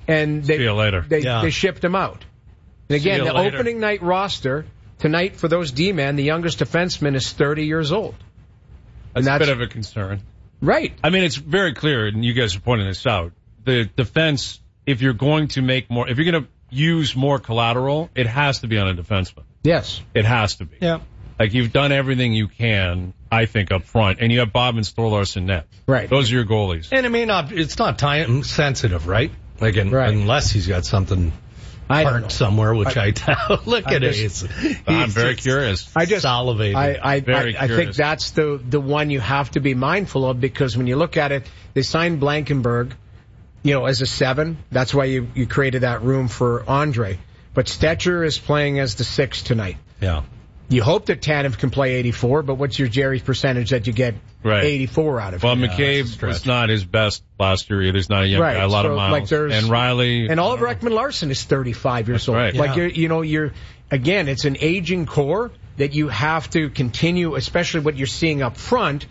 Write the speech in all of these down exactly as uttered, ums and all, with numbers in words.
and they See you later. They, Yeah. they shipped him out. And again, See you the later. opening night roster tonight for those D-men, the youngest defenseman is thirty years old. That's, And a that's bit of a concern. right. I mean, it's very clear, and you guys are pointing this out. The defense, if you're going to make more, if you're going to use more collateral, it has to be on a defenseman. Yes. It has to be. Yeah. Like, you've done everything you can, I think, up front, and you have Bob and Storlars in net. Right. Those are your goalies. And it may not, it's not time sensitive, right? Like, in, Right. unless he's got something I don't parked know. somewhere, which I, doubt. Look I at it. just- He's, I'm he's very just curious. I just salivating. I I, Very I, I think curious. that's the the one you have to be mindful of, because when you look at it, they signed Blankenberg, you know, as a seven. That's why you you created that room for Andre. But Stetcher is playing as the six tonight. yeah. You hope that Tanev can play eighty-four, but what's your Jerry percentage that you get Right. eighty-four out of Well, him? that's a McCabe stretch. was not his best last year. He's not a young Right, guy. A lot so, of miles. like, there's- and Riley. And Oliver Ekman Larson is thirty-five years That's old. right. Like Yeah. you're, you know, you're again, it's an aging core that you have to continue, especially what you're seeing up front.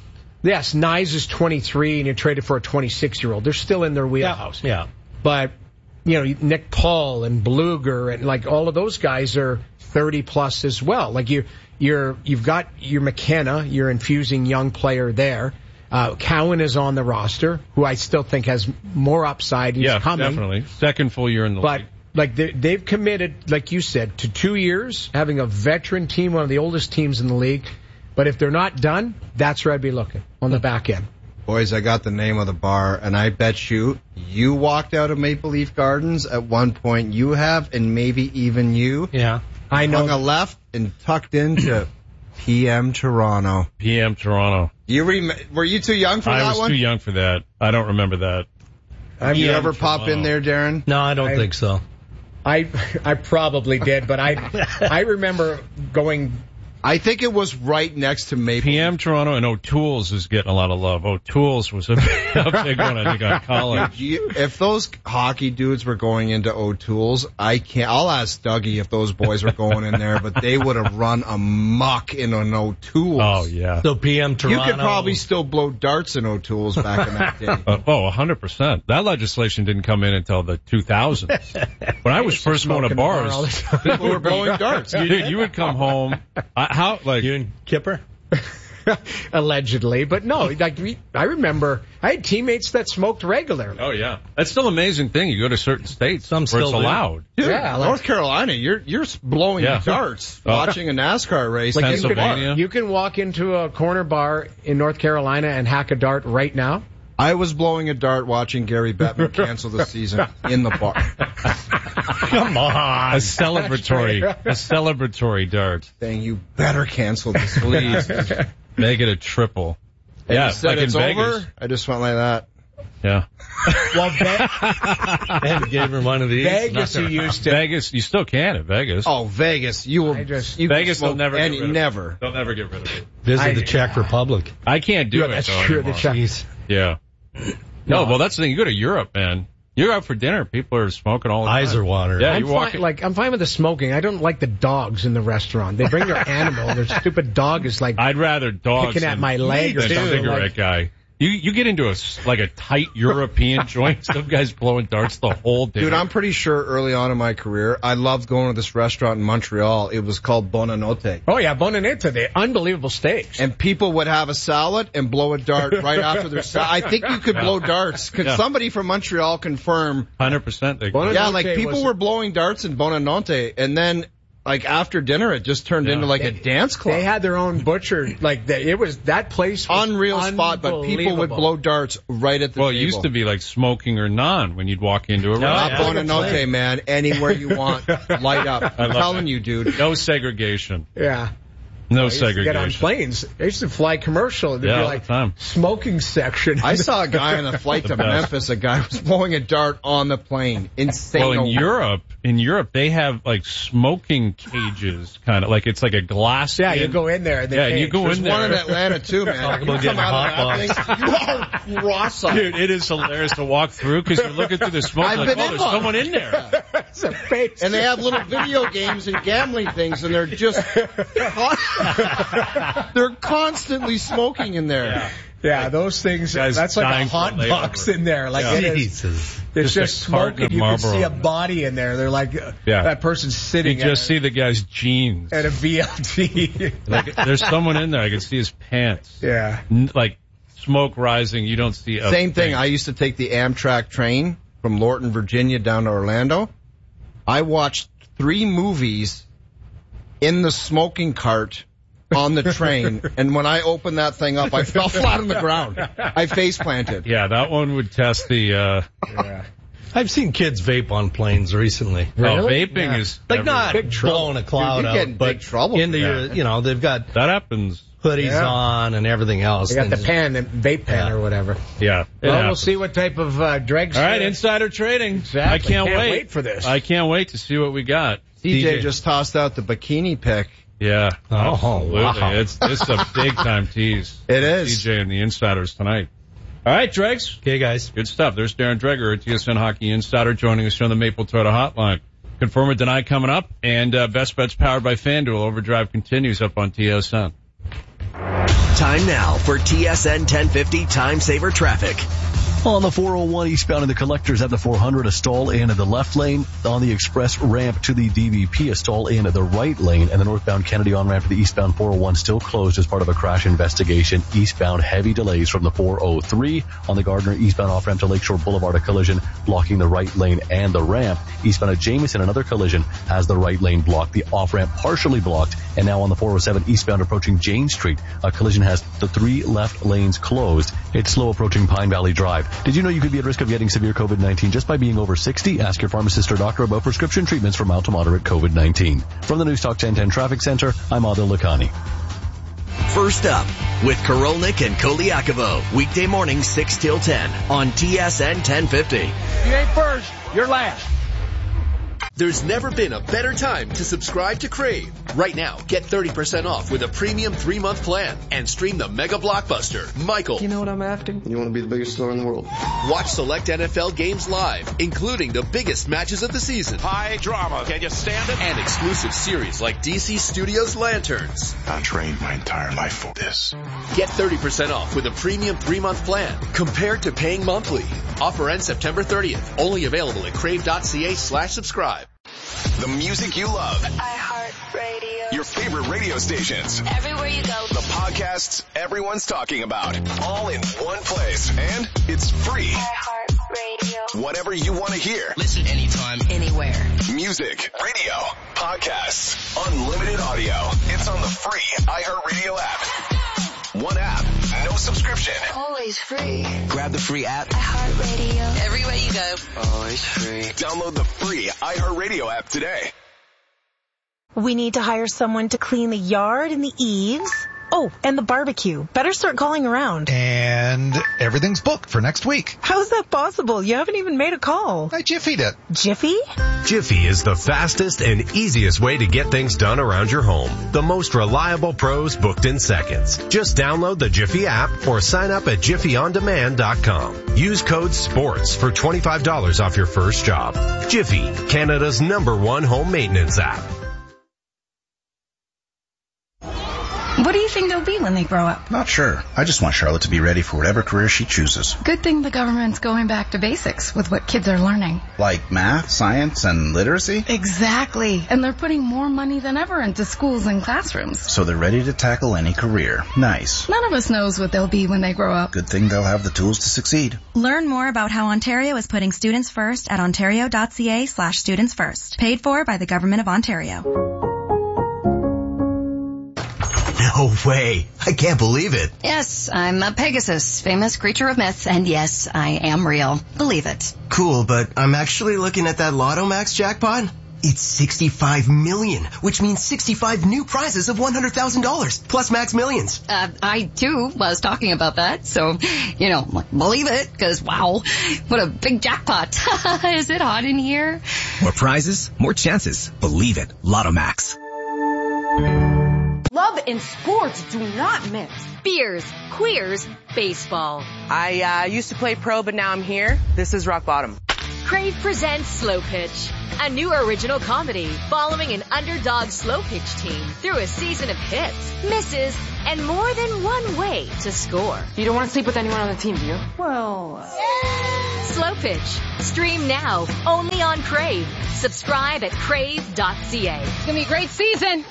Yes, Nyes is twenty-three, and you're traded for a twenty-six-year-old. They're still in their wheelhouse. Yeah. But you know, Nick Paul and Bluger and like all of those guys are thirty plus as well. Like you, you're you've got your McKenna, your infusing young player there. Uh, Cowan is on the roster, who I still think has more upside. He's yeah, coming. definitely. Second full year in the But league. like they, they've committed, like you said, to two years, having a veteran team, one of the oldest teams in the league. But if they're not done, that's where I'd be looking on the back end. Boys, I got the name of the bar, and I bet you, you walked out of Maple Leaf Gardens at one point. You have, and maybe even you, Yeah. I know. hung a left and tucked into P M Toronto. P M Toronto. You rem- were you too young for I that was one? too young for that. I don't remember that. Have you P M ever pop in Toronto. there, Darren? No, I don't I- think so. I I probably did, but I I remember going. I think it was right next to Maple. P M Toronto and O'Toole's is getting a lot of love. O'Toole's was a, a big one, I think, on college. You, if those hockey dudes were going into O'Toole's, I can't. I'll ask Dougie if those boys were going in there, but they would have run amok in an O'Toole's. Oh, yeah. So P M You Toronto. could probably still blow darts in O'Toole's back in that day. Uh, oh, one hundred percent. That legislation didn't come in until the two thousands. When I was first going to smoking bar all bars, the time. People were blowing darts. dude, you would come home. I, how, like, You and Kipper? Allegedly, but no, like we, I remember I had teammates that smoked regularly. oh, yeah. That's still an amazing thing. You go to certain states Some where still it's do. allowed. Dude, Yeah, like- North Carolina, you're you're blowing Yeah. darts, Oh. watching a NASCAR race. Like you in the bar. Pennsylvania. can, you can walk into a corner bar in North Carolina and hack a dart right now. I was blowing a dart watching Gary Bettman cancel the season in the bar. Come on. A celebratory, a celebratory dart. Saying, you better cancel this, please. And Make it a triple. Yeah, you said like in it's Vegas. over. I just went like that. Yeah. Well, Ve- And gave her one of these. Vegas, you used to. Vegas, you still can at Vegas. Oh, Vegas, you will. I just- you can Vegas will smoke never get any, rid of it. never. They'll never get rid of it. Visit I- the Czech Republic. I can't do Yeah, it, that's though, true. anymore. The Czech- Jeez. Yeah. No, well, that's the thing. You go to Europe, man. You're out for dinner. People are smoking all the time. Eyes are watering. Yeah, I'm you fine, walk in- like I'm fine with the smoking. I don't like the dogs in the restaurant. They bring their animal. Their stupid dog is like I'd rather dogs picking at than, my leg or than a something. cigarette Like, guy. You you get into a s- like a tight European joint. Some guys blowing darts the whole day. Dude, I'm pretty sure early on in my career, I loved going to this restaurant in Montreal. It was called Bonanotte. oh yeah, Bonanita, the unbelievable steaks. And people would have a salad and blow a dart right after their salad. I think you could blow darts. Could Yeah. somebody from Montreal confirm? Hundred percent. Bonanotte Yeah, like people was- were blowing darts in Bonanotte, and then like after dinner, it just turned Yeah. into like a dance club. They had their own butcher. Like they, it was that place. Was Unreal spot, but people would unbelievable. blow darts right at the Well, it table. used to be like smoking or non when you'd walk into a No, Not restaurant. yeah. Bonanotte, man. Anywhere you want, light up. I'm love telling it. you, dude. No segregation. Yeah. No I used to get segregation. on planes. I used to fly commercial. There'd Yeah, be all like the time. smoking section. I saw a guy on a flight to best. Memphis. A guy was blowing a dart on the plane. Insane. Well, in Europe, in Europe, they have like smoking cages, kind of like it's like a glass. yeah, you in. go in there. And they Yeah, and you cage. go There's in there. one in Atlanta too, man. Talk You about come getting out hot of that thing, you are cross-eyed. Dude, it is hilarious to walk through because you're looking through the smoke I've like, been oh, in there's one. someone in there. It's a face. And they have little video games and gambling things, and they're just they're constantly smoking in there. Yeah, those things, Guys that's like a dying for hot layover. box in there. Like, Yeah. it is, Jesus. it's Just a just carton smoking. of You can Marlboro. see a body in there. They're like, uh, Yeah. that person's You sitting just at, see the guy's jeans. at a V L T. Like, there's someone in there. I can see his pants. Yeah. N- Like smoke rising. You don't see a Same thing. I used to take the Amtrak train from Lorton, Virginia down to Orlando. I watched three movies in the smoking cart on the train, and when I opened that thing up, I fell flat on the ground. I face planted. Yeah, that one would test the. uh Yeah. I've seen kids vape on planes recently. Oh, Really? vaping Yeah. is Like everywhere. not Big trouble. blowing a cloud Dude, you out, get in but big trouble into for your, that. you know, they've got That happens. hoodies Yeah. on and everything else. They got the And pen, the vape pen Yeah. or whatever. Yeah. it Well, we'll happens. see what type of uh, dregs. All right, insider trading. Exactly. I can't, Can't wait. wait for this. I can't wait to see what we got. C J just tossed out the bikini pic. Yeah. Oh, absolutely. wow. It's it's a big time tease. It is. C J and the Insiders tonight. All right, Dregs. Okay, guys. Good stuff. There's Darren Dreger, a T S N Hockey Insider, joining us here on the Maple Toyota Hotline. Confirm or deny coming up, and uh, Best Bets powered by FanDuel. Overdrive continues up on T S N. Time now for T S N ten fifty Time Saver Traffic. On the four oh one eastbound in the collectors at the four hundred, a stall in at the left lane. On the express ramp to the D V P, a stall in at the right lane. And the northbound Kennedy on-ramp to the eastbound four oh one still closed as part of a crash investigation. Eastbound heavy delays from the four oh three. On the Gardner eastbound off-ramp to Lakeshore Boulevard, a collision blocking the right lane and the ramp. Eastbound at Jamieson, another collision has the right lane blocked. The off-ramp partially blocked. And now on the four oh seven eastbound approaching Jane Street, a collision has the three left lanes closed. It's slow approaching Pine Valley Drive. Did you know you could be at risk of getting severe COVID nineteen just by being over sixty? Ask your pharmacist or doctor about prescription treatments for mild to moderate COVID nineteen. From the News Talk ten ten Traffic Center, I'm Adil Lakhani. First up, with Korolnik and Koliakovo, weekday morning six till ten on T S N ten fifty. You ain't first, you're last. There's never been a better time to subscribe to Crave. Right now, get thirty percent off with a premium three-month plan and stream the mega blockbuster, Michael. You know what I'm after? You want to be the biggest star in the world. Watch select N F L games live, including the biggest matches of the season. High drama, can you stand it? And exclusive series like D C Studios Lanterns. I trained my entire life for this. Get thirty percent off with a premium three-month plan compared to paying monthly. Offer ends September thirtieth. Only available at crave.ca slash subscribe. The music you love. iHeartRadio. Your favorite radio stations. Everywhere you go. The podcasts everyone's talking about. All in one place. And it's free. iHeartRadio. Whatever you want to hear. Listen anytime. Anywhere. Music, radio, podcasts, unlimited audio. It's on the free iHeartRadio app. One app, no subscription. Always free. Grab the free app. iHeartRadio. Everywhere you go. Always free. Download the free iHeartRadio app today. We need to hire someone to clean the yard and the eaves. Oh, and the barbecue. Better start calling around. And everything's booked for next week. How's that possible? You haven't even made a call. I jiffied it. Jiffy? Jiffy is the fastest and easiest way to get things done around your home. The most reliable pros booked in seconds. Just download the Jiffy app or sign up at jiffy on demand dot com. Use code SPORTS for twenty-five dollars off your first job. Jiffy, Canada's number one home maintenance app. What do you think they'll be when they grow up? Not sure. I just want Charlotte to be ready for whatever career she chooses. Good thing the government's going back to basics with what kids are learning. Like math, science, and literacy? Exactly. And they're putting more money than ever into schools and classrooms. So they're ready to tackle any career. Nice. None of us knows what they'll be when they grow up. Good thing they'll have the tools to succeed. Learn more about how Ontario is putting students first at ontario.ca slash students first. Paid for by the Government of Ontario. No way. I can't believe it. Yes, I'm a Pegasus, famous creature of myth, and yes, I am real. Believe it. Cool, but I'm actually looking at that Lotto Max jackpot. It's sixty-five million, which means sixty-five new prizes of one hundred thousand dollars, plus Max Millions. Uh, I, too, was talking about that, so, you know, believe it, because, wow, what a big jackpot. Is it hot in here? More prizes, more chances. Believe it. Lotto Max. Love and sports do not mix. Beers, queers, baseball. I uh, used to play pro, but now I'm here. This is rock bottom. Crave presents Slow Pitch, a new original comedy following an underdog slow pitch team through a season of hits, misses, and more than one way to score. You don't want to sleep with anyone on the team, do you? Well, Slow Pitch. Stream now, only on Crave. Subscribe at crave dot c a. It's going to be a great season.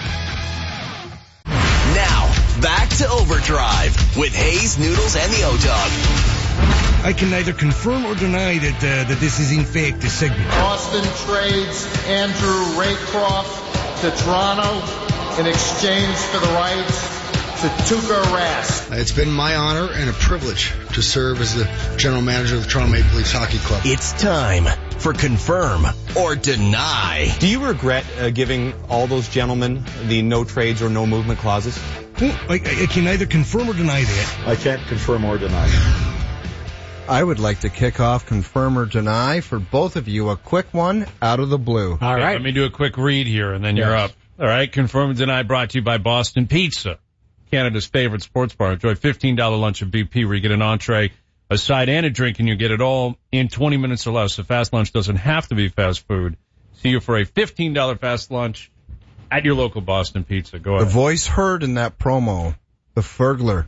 Now, back to Overdrive with Hayes, Noodles, and the O-Dog. I can neither confirm or deny that uh, that this is in fact a segment. Austin trades Andrew Raycroft to Toronto in exchange for the rights to Tuukka Rask. It's been my honor and a privilege to serve as the general manager of the Toronto Maple Leafs Hockey Club. It's time for Confirm or Deny. Do you regret uh, giving all those gentlemen the no trades or no movement clauses? Well, I, I can neither confirm or deny that. I can't confirm or deny. I would like to kick off Confirm or Deny for both of you. A quick one out of the blue. All right. Let me do a quick read here, and then you're Yes. up. All right. Confirm or Deny brought to you by Boston Pizza, Canada's favorite sports bar. Enjoy fifteen dollars lunch at B P where you get an entree, a side, and a drink, and you get it all in twenty minutes or less. So fast lunch doesn't have to be fast food. See you for a fifteen dollars fast lunch at your local Boston Pizza. Go The ahead. voice heard in that promo, the Fergler,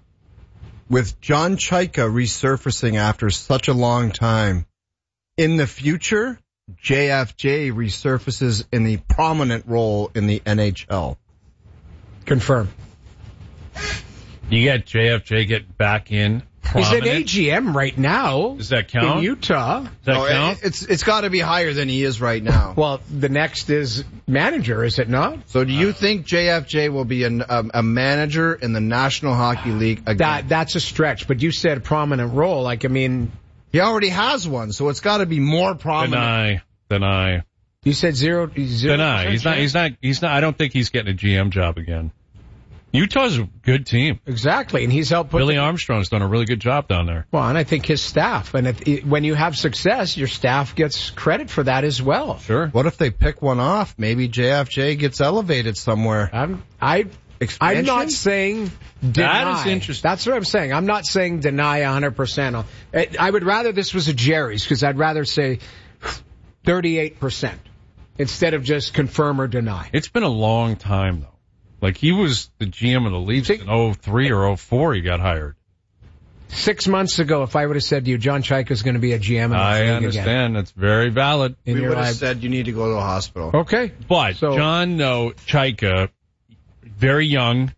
with John Chaika resurfacing after such a long time. In the future, J F J resurfaces in the prominent role in the N H L. Confirm. You get J F J get back in. He's at Prominent. A G M right now. Does that count? In Utah. Does that No, count? it- it's it's got to be higher than he is right now. Well, the next is manager, is it not? So do you think J F J will be an, um, a manager in the National Hockey League again? That that's a stretch, but you said prominent role. Like, I mean, he already has one, so it's got to be more prominent. Deny. Deny. You said zero. zero Deny. He's not. He's not. He's not. I don't think he's getting a G M job again. Utah's a good team. Exactly, and he's helped put Billy the, Armstrong's done a really good job down there. Well, and I think his staff, and if, when you have success, your staff gets credit for that as well. Sure. What if they pick one off? Maybe J F J gets elevated somewhere. I'm I Expansion? I'm not saying deny. That is interesting. That's what I'm saying. I'm not saying deny one hundred percent. I would rather this was a Jerry's, because I'd rather say thirty-eight percent instead of just confirm or deny. It's been a long time though. Like he was the G M of the Leafs in oh three or oh four. He got hired. Six months ago, if I would have said to you, John Chaika is going to be a G M in this I league understand. again. That's very valid. In we your would have life. said you need to go to a hospital. Okay. But So- John No Chaika, very young,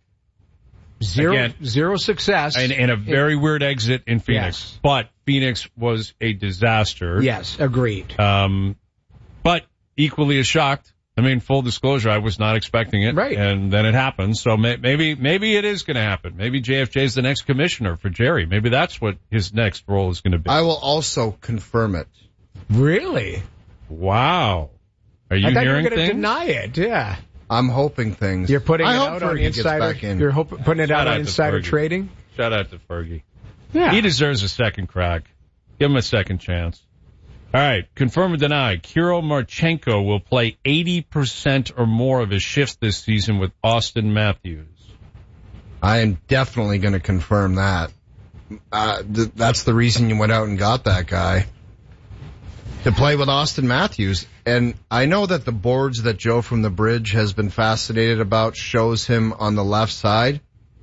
Zero, Again, zero success. and, and a very weird exit in Phoenix. Yes. But Phoenix was a disaster. Yes, agreed. Um, but equally as shocked. I mean, full disclosure, I was not expecting it. Right. And then it happened. So may, maybe, maybe it is going to happen. Maybe J F J is the next commissioner for Jerry. Maybe that's what his next role is going to be. I will also confirm it. Really? Wow. Are you I thought you were hearing going to things? deny it. Yeah. I'm hoping things. You're putting I it hope out on Fergie gets insider. back in. You're hope, putting it Shout out out on to insider Fergie. trading. Shout out to Fergie. Yeah. He deserves a second crack. Give him a second chance. All right. Confirm or deny. Kirill Marchenko will play eighty percent or more of his shifts this season with Austin Matthews. I am definitely going to confirm that. Uh, th- that's the reason you went out and got that guy. To play with Austin Matthews. And I know that the boards that Joe from the Bridge has been fascinated about shows him on the left side.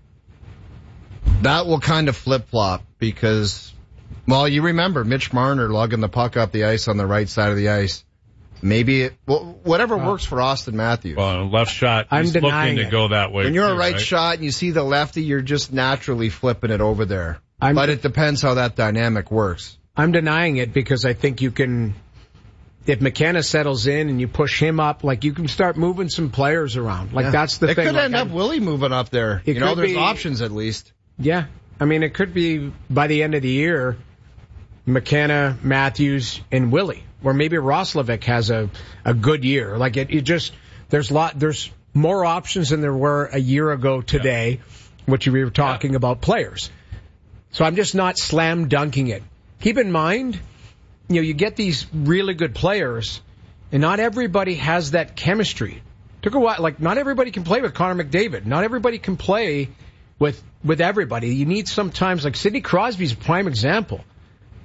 That will kind of flip-flop because, well, you remember Mitch Marner lugging the puck up the ice on the right side of the ice. Maybe it, well, whatever works for Austin Matthews. Well, left shot, I'm he's denying looking to it. go that way. When you're too, a right, right shot and you see the lefty, you're just naturally flipping it over there. I'm- but it depends how that dynamic works. I'm denying it because I think you can, if McKenna settles in and you push him up, like you can start moving some players around. Like Yeah. that's the it thing. could Like, end up I'm- Willie moving up there. It You know, could there's be- options at least. Yeah. I mean, it could be by the end of the year, McKenna, Matthews, and Willie. Or maybe Roslovic has a, a good year. Like it, it just, there's lot, there's more options than there were a year ago today, which we were talking about players. So I'm just not slam dunking it. Keep in mind, you know, you get these really good players, and not everybody has that chemistry. Took a while, like not everybody can play with Connor McDavid. Not everybody can play with with everybody. You need sometimes, like Sidney Crosby's a prime example.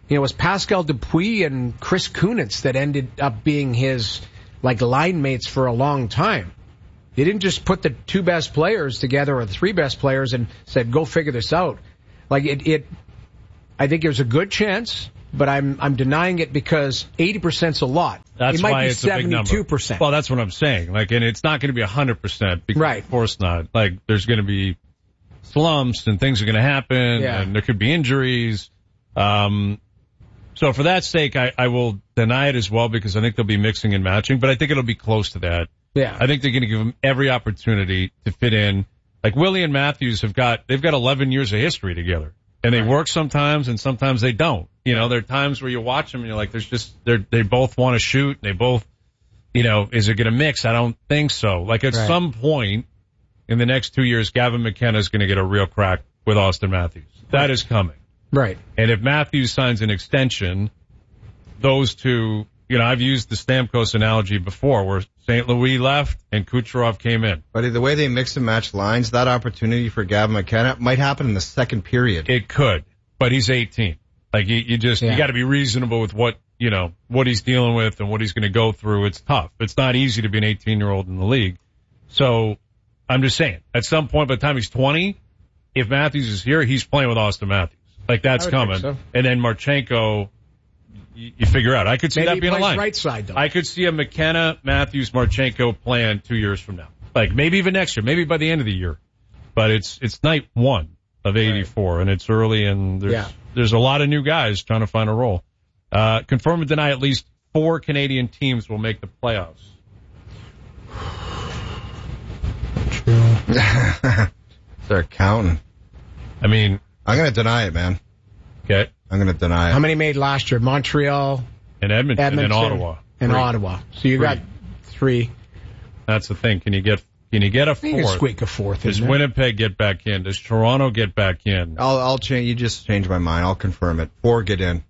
You know, it was Pascal Dupuis and Chris Kunitz that ended up being his, like, line mates for a long time. He didn't just put the two best players together or the three best players and said, go figure this out. Like, it, it I think there's a good chance, but I'm I'm denying it because eighty percent's a lot. That's it might why be it's a big number. seventy-two percent. Well, that's what I'm saying. Like, and it's not going to be one hundred percent. Because right. Of course not. Like, there's going to be slumps and things are going to happen, yeah. and there could be injuries. Um, so for that sake, I, I will deny it as well because I think they'll be mixing and matching, but I think it'll be close to that. Yeah. I think they're going to give them every opportunity to fit in. Like, Willie and Matthews have got, they've got eleven years of history together. And they right. work sometimes and sometimes they don't. You know, there are times where you watch them and you're like, there's just, they're, they both want to shoot. They both, you know, is it going to mix? I don't think so. Like, at right. some point in the next two years, Gavin McKenna is going to get a real crack with Austin Matthews. That right. is coming. Right. And if Matthews signs an extension, those two, you know, I've used the Stamkos analogy before where Saint Louis left and Kucherov came in. But the way they mix and match lines, that opportunity for Gavin McKenna might happen in the second period. It could, but he's eighteen. Like, you, you just, yeah. you got to be reasonable with what, you know, what he's dealing with and what he's going to go through. It's tough. It's not easy to be an eighteen-year-old in the league. So I'm just saying, at some point by the time he's twenty, if Matthews is here, he's playing with Austin Matthews. Like, that's coming. So. And then Marchenko, you, you figure out. I could see Maybe that being he a plays line. Right side, though. I could see a McKenna, Matthews, Marchenko plan two years from now. Like, maybe even next year, maybe by the end of the year. But it's it's night one of eighty-four, right. and it's early, and there's yeah. there's a lot of new guys trying to find a role. Uh, confirm and deny at least four Canadian teams will make the playoffs. They're counting. I mean, I'm going to deny it, man. Okay. I'm going to deny it. How many made last year? Montreal, and Edmonton, Edmonton and Ottawa, and three. Ottawa. So you three. got three. That's the thing. Can you get can you get a fourth? You can squeak a fourth. Does Winnipeg get back in? Does Toronto get back in? I'll I'll change. You just changed my mind. I'll confirm it. Four get in.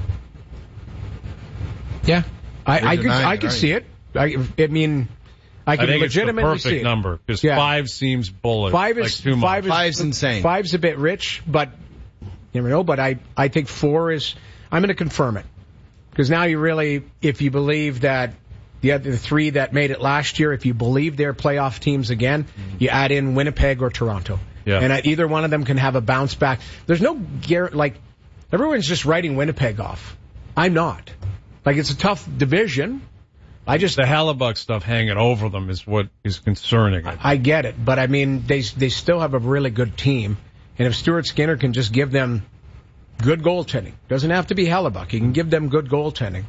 Yeah, I I could denying I it, could aren't see you? it. I I mean. I can I think legitimately it's the see perfect it. number because yeah. five seems bullish. Five is like too much. five is, Five's insane. Five's a bit rich, but you never know. But I I think four is. I'm going to confirm it because now you really, if you believe that the other three that made it last year, if you believe they're playoff teams again, mm-hmm. you add in Winnipeg or Toronto, yeah. and either one of them can have a bounce back. There's no guarantee. Like everyone's just writing Winnipeg off. I'm not. Like it's a tough division. I just the Hellebuck stuff hanging over them is what is concerning. I, I get it, but I mean they they still have a really good team, and if Stuart Skinner can just give them good goaltending, doesn't have to be Hellebuck, he can give them good goaltending.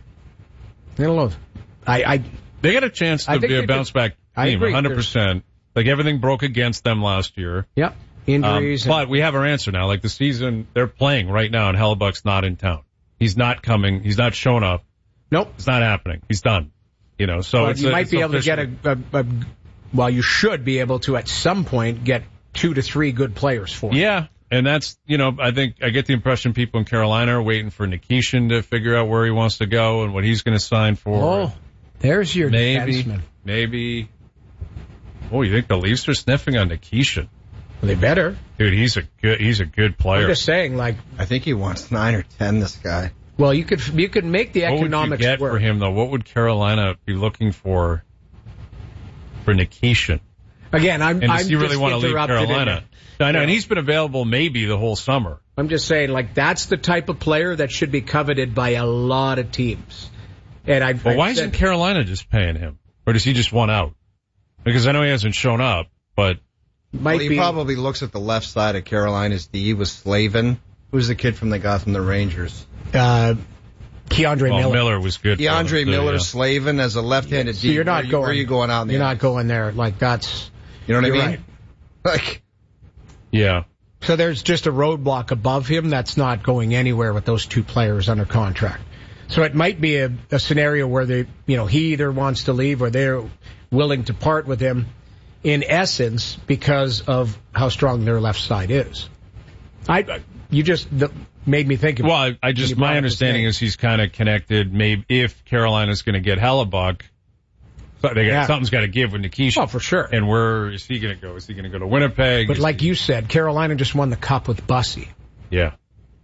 I don't know. I, I they got a chance to be a bounce back team, one hundred percent. Like everything broke against them last year. Yep, injuries. Um, and, but we have our answer now. Like the season they're playing right now, and Hellebuck's not in town. He's not coming. He's not showing up. Nope, it's not happening. He's done. You know, so well, it's you a, might it's be able official. to get a, a, a. Well, you should be able to at some point get two to three good players for. Yeah, and that's you know I think I get the impression people in Carolina are waiting for Nikishin to figure out where he wants to go and what he's going to sign for. Oh, there's your maybe defenseman. maybe. Oh, you think the Leafs are sniffing on Nikishin? Well, they better, dude. He's a good. He's a good player. I'm just saying, like I think he wants nine or ten. This guy. Well, you could you could make the what economics would you get work for him though. What would Carolina be looking for for Nikishin? Again, I'm. And does I'm he really just want to leave Carolina? I know, Yeah. and he's been available maybe the whole summer. I'm just saying, like that's the type of player that should be coveted by a lot of teams. And I. Well, why isn't Carolina just paying him, or does he just want out? Because I know he hasn't shown up, but might well, he be, probably looks at the left side of Carolina's D with Slavin. Who's the kid from they got from the Rangers? Uh, Keandre well, Miller. Miller was good. Keandre Miller, yeah. Slavin as a left-handed so D. You're not where, going. Where are you going out? In the you're ice? not going there. Like that's. You know what I mean? Right. Like. Yeah. So there's just a roadblock above him that's not going anywhere with those two players under contract. So it might be a, a scenario where they, you know, he either wants to leave or they're willing to part with him, in essence, because of how strong their left side is. I, you just made me think of. Well, I, I just my understanding is he's kind of connected. Maybe if Carolina's going to get Hellebuck, they got, Yeah. something's got to give with Nikishin. Oh, for sure. And where is he going to go? Is he going to go to Winnipeg? But is like he... you said, Carolina just won the cup with Bussy. Yeah.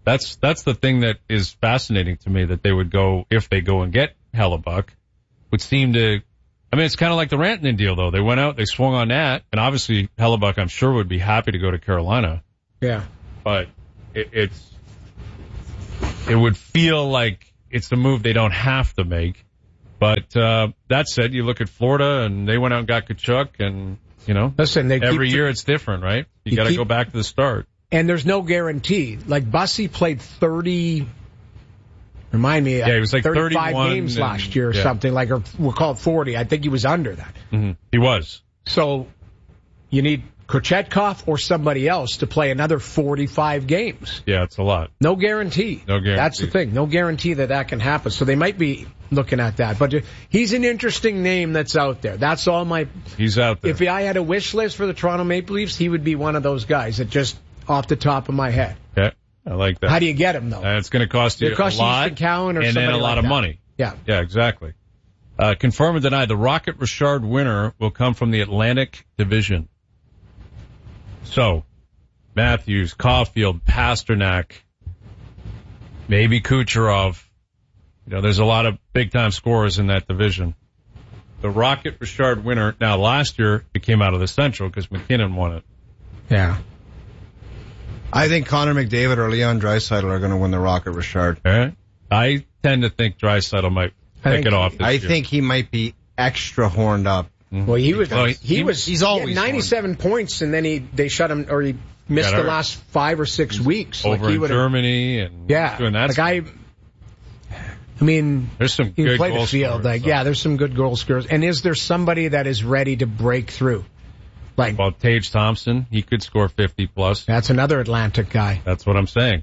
That's that's the thing that is fascinating to me, that they would go, if they go and get Hellebuck, would seem to, I mean, it's kind of like the Rantanen deal, though. They went out, they swung on that, and obviously Hellebuck, I'm sure, would be happy to go to Carolina. Yeah. But it, it's, it would feel like it's a move they don't have to make. But uh that said, you look at Florida, and they went out and got Tkachuk, and, you know, listen, they every keep, year it's different, right? You, you got to keep, go back to the start. And there's no guarantee. Like, Bussy played thirty, remind me, yeah, he was like thirty-five games and, last year or yeah. something, like, or we'll call it forty. I think he was under that. Mm-hmm. He was. So you need Kochetkov or somebody else to play another forty-five games. Yeah, it's a lot. No guarantee. No guarantee. That's the thing. No guarantee that that can happen. So they might be looking at that. But he's an interesting name that's out there. That's all my... He's out there. If I had a wish list for the Toronto Maple Leafs, he would be one of those guys that just off the top of my head. Okay, I like that. How do you get him, though? Uh, it's going to cost you it cost a lot, Easton Cowan or and then a somebody lot like of that. money. Yeah. Yeah, exactly. Uh, confirm or deny, the Rocket Richard winner will come from the Atlantic Division. So, Matthews, Caulfield, Pasternak, maybe Kucherov. You know, there's a lot of big-time scorers in that division. The Rocket Richard winner, now last year it came out of the Central because McKinnon won it. Yeah. I think Connor McDavid or Leon Draisaitl are going to win the Rocket Richard. All right. I tend to think Draisaitl might pick it off this I year. think he might be extra horned up. Well, he was, Well, he, he- was, he's he had always ninety-seven points, and then he, they shut him, or he missed Got the hurt. last five or six weeks. Over like he in would've- Germany and Yeah. doing that Like stuff. I, I mean, There's some you good play goal the field. scorers, Like, so. yeah, there's some good goal scorers. And is there somebody that is ready to break through? Like, Well, Tage Thompson, he could score fifty plus. that's another Atlantic guy. That's what I'm saying.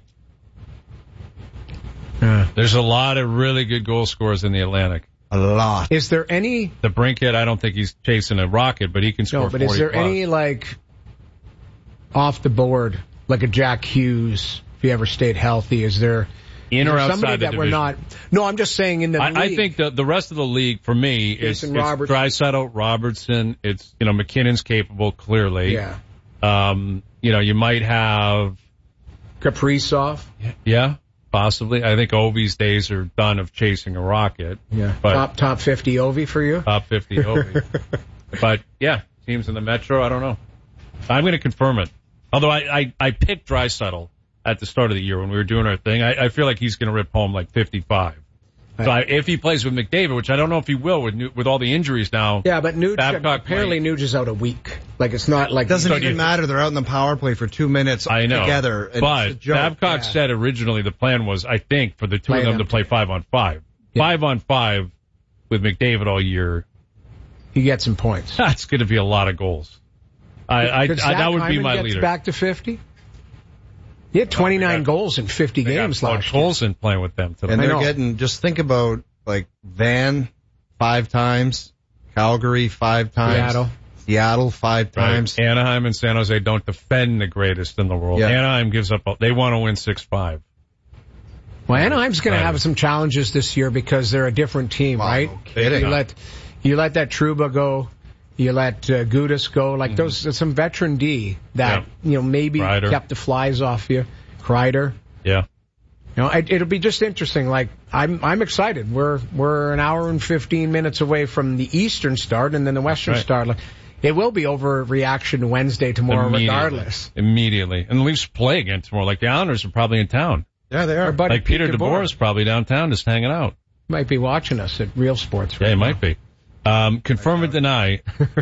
Yeah. There's a lot of really good goal scorers in the Atlantic. A lot. Is there any? The Brinkhead, I don't think he's chasing a rocket, but he can score No, but forty is there plus. any like off the board, like a Jack Hughes? If he ever stayed healthy, is there? In is or there outside somebody the that we're division? not? No, I'm just saying in the I, I league. think the the rest of the league for me is Jason it's Robertson. Draisaitl, Robertson. It's you know McKinnon's capable clearly. Yeah. Um, you know you might have Kaprizov. yeah possibly. I think Ovi's days are done of chasing a rocket. Yeah. But top top fifty Ovi for you. top fifty Ovi. But yeah, teams in the Metro. I don't know. I'm going to confirm it. Although I I, I picked Draisaitl at the start of the year when we were doing our thing. I, I feel like he's going to rip home like fifty-five. So I, if he plays with McDavid, which I don't know if he will with New, with all the injuries now. Yeah, but Nuge, Babcock apparently Nuge is out a week. Like, it's not like... It doesn't So even you- matter. They're out in the power play for two minutes I know. together. And it's a But joke. Babcock Yeah. said originally the plan was, I think, for the two Play of them them to play five on five. Five on five with McDavid all year. He gets some points. That's going to be a lot of goals. I, I, Could I Zach that would be Hyman my gets leader. back to fifty? He had twenty-nine got- goals in fifty They games got last year. Colson playing with them today. And I they're know. getting, just think about, like, Van five times, Calgary five times, Seattle. Seattle five Right. times. Anaheim and San Jose don't defend the greatest in the world. Yeah. Anaheim gives up. They want to win six five. Well, Anaheim's going Right. to have some challenges this year because they're a different team, Wow, right? no kidding. You let you let that Trouba go, you let uh, Gudis go. Like Mm-hmm. those, there's some veteran D that you know maybe Kreider. kept the flies off you. Kreider. Yeah. You know, it, it'll be just interesting. Like I'm, I'm excited. We're we're an hour and fifteen minutes away from the Eastern start, and then the Western Right. start. Like, it will be overreaction Wednesday tomorrow, Immediately. regardless. Immediately. And the Leafs play again tomorrow. Like the Islanders are probably in town. Yeah, they Our are. buddy Like Peter Pete DeBoer is probably downtown just hanging out. might be watching us at Real Sports. Yeah, Right he now. might be. Um, confirm or deny,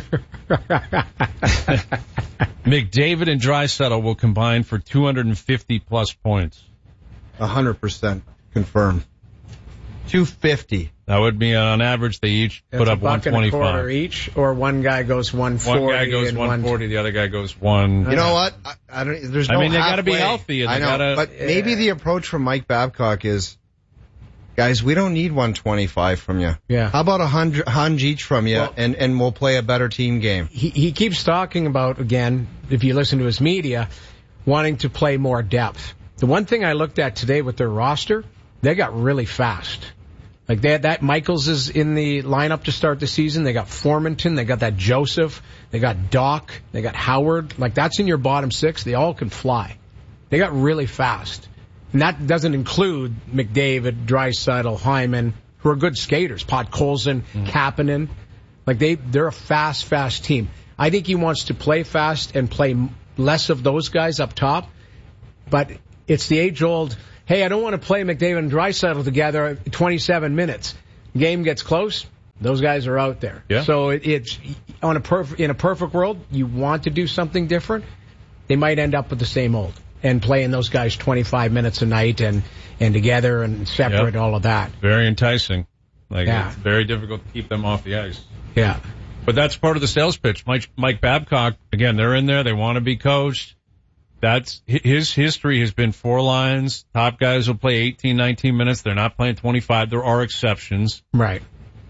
McDavid and Draisaitl will combine for two hundred fifty plus points. A hundred percent confirmed. two fifty. That would be on average they each That's put a up one buck and a quarter twenty-five. each, or one guy goes one forty. One guy goes and one forty, the other guy goes one. You know what? I, I don't. There's I no mean, they gotta be halfway. healthy and I they know, gotta- but maybe the approach from Mike Babcock is, guys, we don't need one twenty-five from you. Yeah. How about a hundred, hundred each from you, Well- and and we'll play a better team game. He, he keeps talking about, again, if you listen to his media, wanting to play more depth. The one thing I looked at today with their roster, they got really fast. Like they had that Michaels is in the lineup to start the season. They got Formanton. They got that Joseph. They got Doc. They got Howard. Like that's in your bottom six. They all can fly. They got really fast. And that doesn't include McDavid, Draisaitl, Hyman, who are good skaters. Podkolzin, mm. Kapanen. Like, they, they're a fast, fast team. I think he wants to play fast and play less of those guys up top. But it's the age-old, hey, I don't want to play McDavid and Draisaitl together twenty-seven minutes. Game gets close, those guys are out there. Yeah. So it, it's on a perf- in a perfect world, you want to do something different. They might end up with the same old and playing those guys twenty-five minutes a night and, and together and separate, yep. all of that. Very enticing. Like, yeah. It's very difficult to keep them off the ice. Yeah. But that's part of the sales pitch. Mike, Mike Babcock, again, they're in there. They want to be coached. That's his history has been four lines. Top guys will play eighteen, nineteen minutes. They're not playing twenty-five. There are exceptions. Right.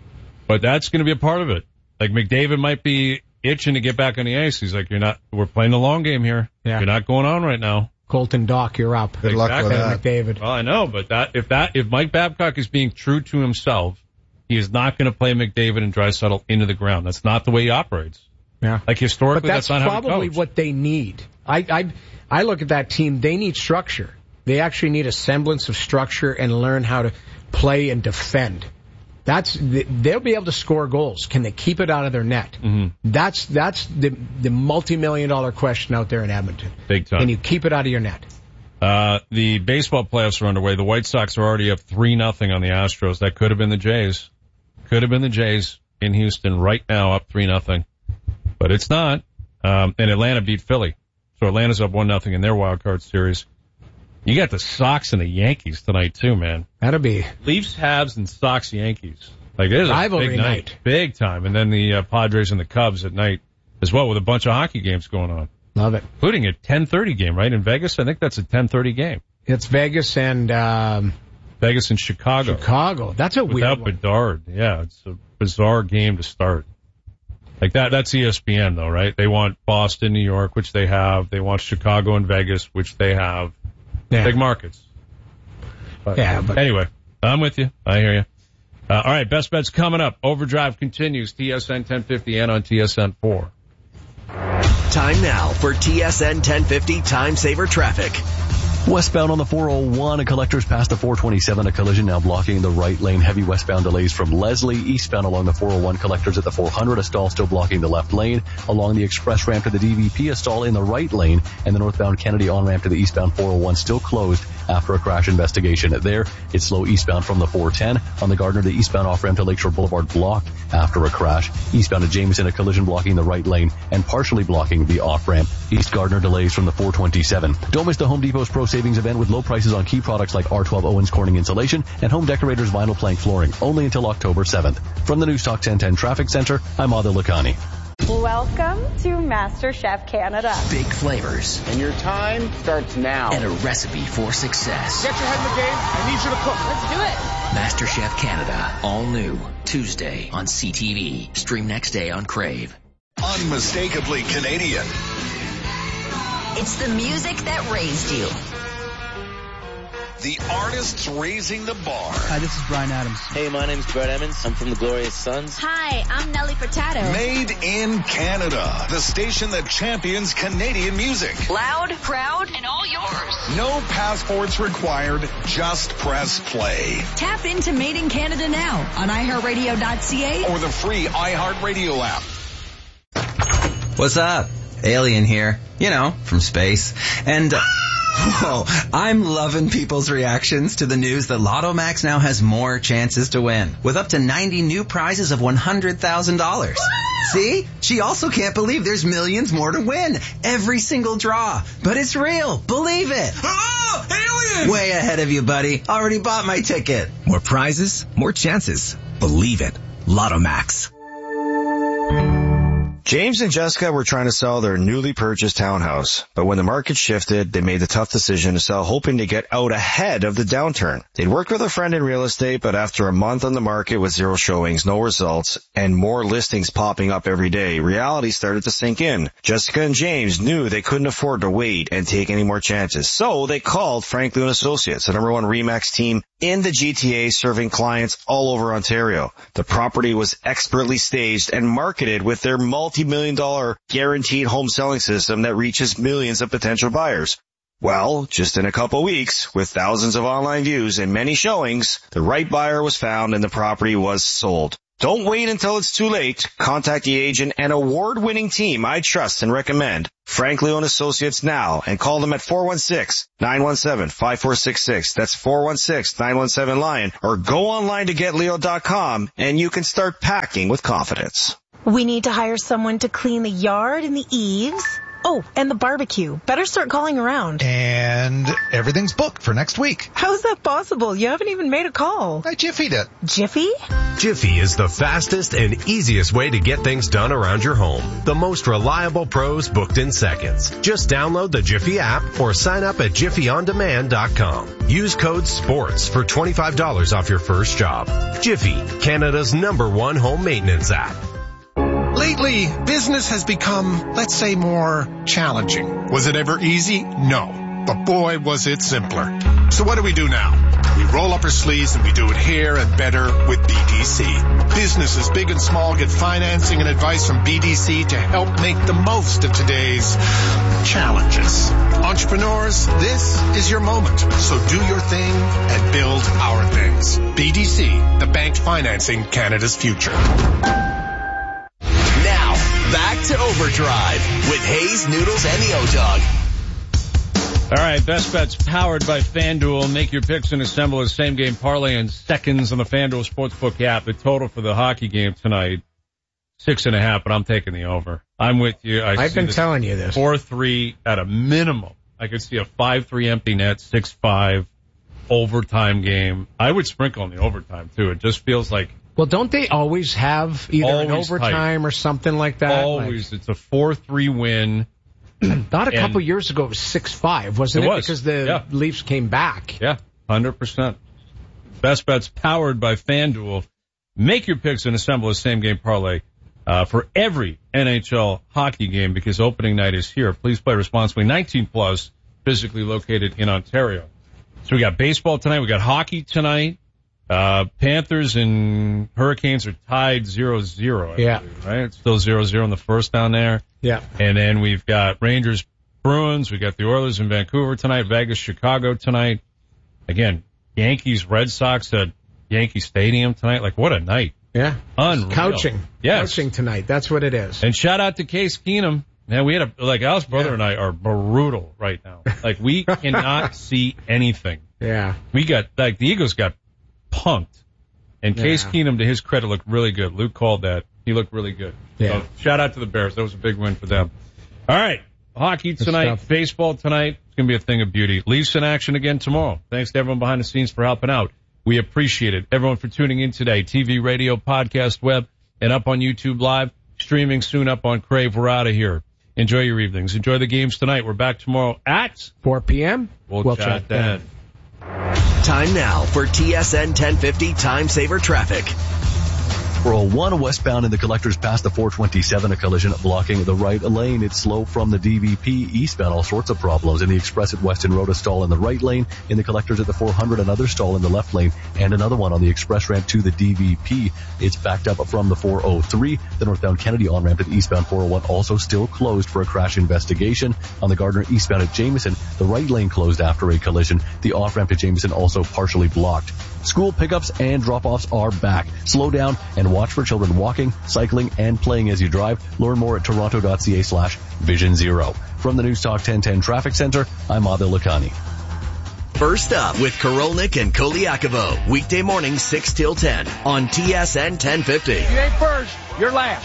But that's going to be a part of it. Like, McDavid might be itching to get back on the ice. He's like, you're not, we're playing the long game here. Yeah. You're not going on right now. Colton Dock, you're up. Good luck exactly. with that. McDavid. Well, I know, but that, if that, if Mike Babcock is being true to himself, he is not going to play McDavid and Draisaitl into the ground. That's not the way he operates. Yeah. Like, historically, but that's, that's not probably how he coached. what they need. I, I, I look at that team, they need structure. They actually need a semblance of structure and learn how to play and defend. That's, they'll be able to score goals. Can they keep it out of their net? Mm-hmm. That's, that's the, the multi-million dollar question out there in Edmonton. Big time. Can you keep it out of your net? Uh, the baseball playoffs are underway. The White Sox are already up three nothing on the Astros. That could have been the Jays. Could have been the Jays in Houston right now, up three nothing. But it's not. Um, and Atlanta beat Philly. So Atlanta's up one nothing in their wild card series. You got the Sox and the Yankees tonight too, man. That'll be Leafs, Habs, and Sox, Yankees. Like, it is a rivalry big night. night. Big time. And then the uh, Padres and the Cubs at night as well, with a bunch of hockey games going on. Love it. Including a ten thirty game, right? In Vegas, I think that's a ten thirty game. It's Vegas and, um, Vegas and Chicago. Chicago. That's a weird Without one. Bedard. Yeah, it's a bizarre game to start. Like that, that's E S P N though, right? They want Boston, New York, which they have. They want Chicago and Vegas, which they have. Yeah. Big markets. But, yeah, but anyway, I'm with you. I hear you. Uh, all right, best bets coming up. Overdrive continues. T S N ten fifty and on T S N four. Time now for T S N ten fifty Time Saver Traffic. Westbound on the four oh one, a collector's past the four twenty-seven, a collision now blocking the right lane. Heavy westbound delays from Leslie. Eastbound along the four oh one, collectors at the four hundred, a stall still blocking the left lane. Along the express ramp to the D V P, a stall in the right lane. And the northbound Kennedy on-ramp to the eastbound four oh one still closed after a crash investigation. There, it's slow eastbound from the four ten. On the Gardner, the eastbound off-ramp to Lakeshore Boulevard blocked after a crash. Eastbound to Jameson, a collision blocking the right lane and partially blocking the off-ramp. East Gardner delays from the four twenty-seven. Don't miss the Home Depot's Pro Savings event with low prices on key products like R twelve Owens Corning Insulation and Home Decorators Vinyl Plank Flooring, only until October seventh. From the News Talk ten ten Traffic Center, I'm Adil Lakhani. Welcome to MasterChef Canada. Big flavors. And your time starts now. And a recipe for success. Get your head in the game. I need you to cook. Let's do it. MasterChef Canada. All new. Tuesday on C T V. Stream next day on Crave. Unmistakably Canadian. It's the music that raised you. The artists raising the bar. Hi, this is Bryan Adams. Hey, my name's Brett Emmons. I'm from the Glorious Sons. Hi, I'm Nelly Furtado. Made in Canada. The station that champions Canadian music. Loud, proud, and all yours. No passports required. Just press play. Tap into Made in Canada now on i heart radio dot c a or the free iHeartRadio app. What's up? Alien here. You know, from space. And... Uh, Whoa, I'm loving people's reactions to the news that Lotto Max now has more chances to win, with up to ninety new prizes of one hundred thousand dollars. See? She also can't believe there's millions more to win. Every single draw. But it's real. Believe it. Oh, alien! Way ahead of you, buddy. Already bought my ticket. More prizes, more chances. Believe it. Lotto Max. James and Jessica were trying to sell their newly purchased townhouse, but when the market shifted, they made the tough decision to sell, hoping to get out ahead of the downturn. They'd worked with a friend in real estate, but after a month on the market with zero showings, no results, and more listings popping up every day, reality started to sink in. Jessica and James knew they couldn't afford to wait and take any more chances, so they called Franklin Associates, the number one RE/MAX team in the G T A, serving clients all over Ontario. The property was expertly staged and marketed with their multi multi-million dollar guaranteed home selling system that reaches millions of potential buyers. Well, just in a couple weeks, with thousands of online views and many showings, the right buyer was found and the property was sold. Don't wait until it's too late. Contact the agent and award-winning team I trust and recommend, Frank Leo and Associates, now, and call them at four one six, nine one seven, five four six six. That's four one six, nine one seven, LION. Or go online to get leo dot com and you can start packing with confidence. We need to hire someone to clean the yard and the eaves. Oh, and the barbecue. Better start calling around. And everything's booked for next week. How's that possible? You haven't even made a call. I Jiffy'd it. Jiffy? Jiffy is the fastest and easiest way to get things done around your home. The most reliable pros booked in seconds. Just download the Jiffy app or sign up at jiffy on demand dot com. Use code SPORTS for twenty-five dollars off your first job. Jiffy, Canada's number one home maintenance app. Lately, business has become, let's say, more challenging. Was it ever easy? No. But boy, was it simpler. So what do we do now? We roll up our sleeves and we do it here and better with B D C. Businesses big and small get financing and advice from B D C to help make the most of today's challenges. Entrepreneurs, this is your moment. So do your thing and build our things. B D C, the bank financing Canada's future. Back to Overdrive with Hayes, Noodles, and the O-Dog. All right, Best Bets powered by FanDuel. Make your picks and assemble a same-game parlay in seconds on the FanDuel Sportsbook app. The total for the hockey game tonight, six and a half, but I'm taking the over. I'm with you. I I've been telling you this. four three at a minimum. I could see a five three empty net, six five overtime game. I would sprinkle in the overtime, too. It just feels like... Well, don't they always have either always an overtime tight. or something like that? Always. Like, it's a four three win. Not a couple years ago, it was six five, wasn't it? It it? was. Because the yeah. Leafs came back. Yeah, one hundred percent. Best Bets powered by FanDuel. Make your picks and assemble a same-game parlay uh, for every N H L hockey game because opening night is here. Please play responsibly. nineteen plus, physically located in Ontario. So we got baseball tonight. We got hockey tonight. Uh, Panthers and Hurricanes are tied zero zero. Yeah. Believe, right? It's still zero zero in the first down there. Yeah. And then we've got Rangers, Bruins. We got the Oilers in Vancouver tonight. Vegas, Chicago tonight. Again, Yankees, Red Sox at Yankee Stadium tonight. Like, what a night. Yeah. Unreal. Couching. Yes. Couching tonight. That's what it is. And shout out to Case Keenum. Man, we had a, like, Al's brother yeah. and I are brutal right now. Like, we cannot see anything. Yeah. We got, like, the Eagles got punked. And yeah. Case Keenum, to his credit, looked really good. Luke called that. He looked really good. Yeah. So shout out to the Bears. That was a big win for them. All right. Hockey tonight, baseball tonight. It's going to be a thing of beauty. Leafs in action again tomorrow. Thanks to everyone behind the scenes for helping out. We appreciate it. Everyone for tuning in today. T V, radio, podcast, web, and up on YouTube Live. Streaming soon up on Crave. We're out of here. Enjoy your evenings. Enjoy the games tonight. We're back tomorrow at four p.m. We'll, we'll chat, chat then. then. Time now for T S N ten fifty Time Saver Traffic. four oh one westbound in the collectors past the four twenty-seven, a collision blocking the right lane. It's slow from the D V P eastbound, all sorts of problems. In the express at Weston Road, a stall in the right lane. In the collectors at the four hundred, another stall in the left lane. And another one on the express ramp to the D V P. It's backed up from the four oh three. The northbound Kennedy on-ramp to the eastbound four oh one also still closed for a crash investigation. On the Gardner eastbound at Jameson, the right lane closed after a collision. The off-ramp to Jameson also partially blocked. School pickups and drop-offs are back. Slow down and watch for children walking, cycling, and playing as you drive. Learn more at toronto.ca slash vision zero. From the News Talk ten ten Traffic Center, I'm Adil Lakhani. First up with Korolnik and Koliakovo. Weekday morning six till ten on T S N ten fifty. If you ain't first, you're last.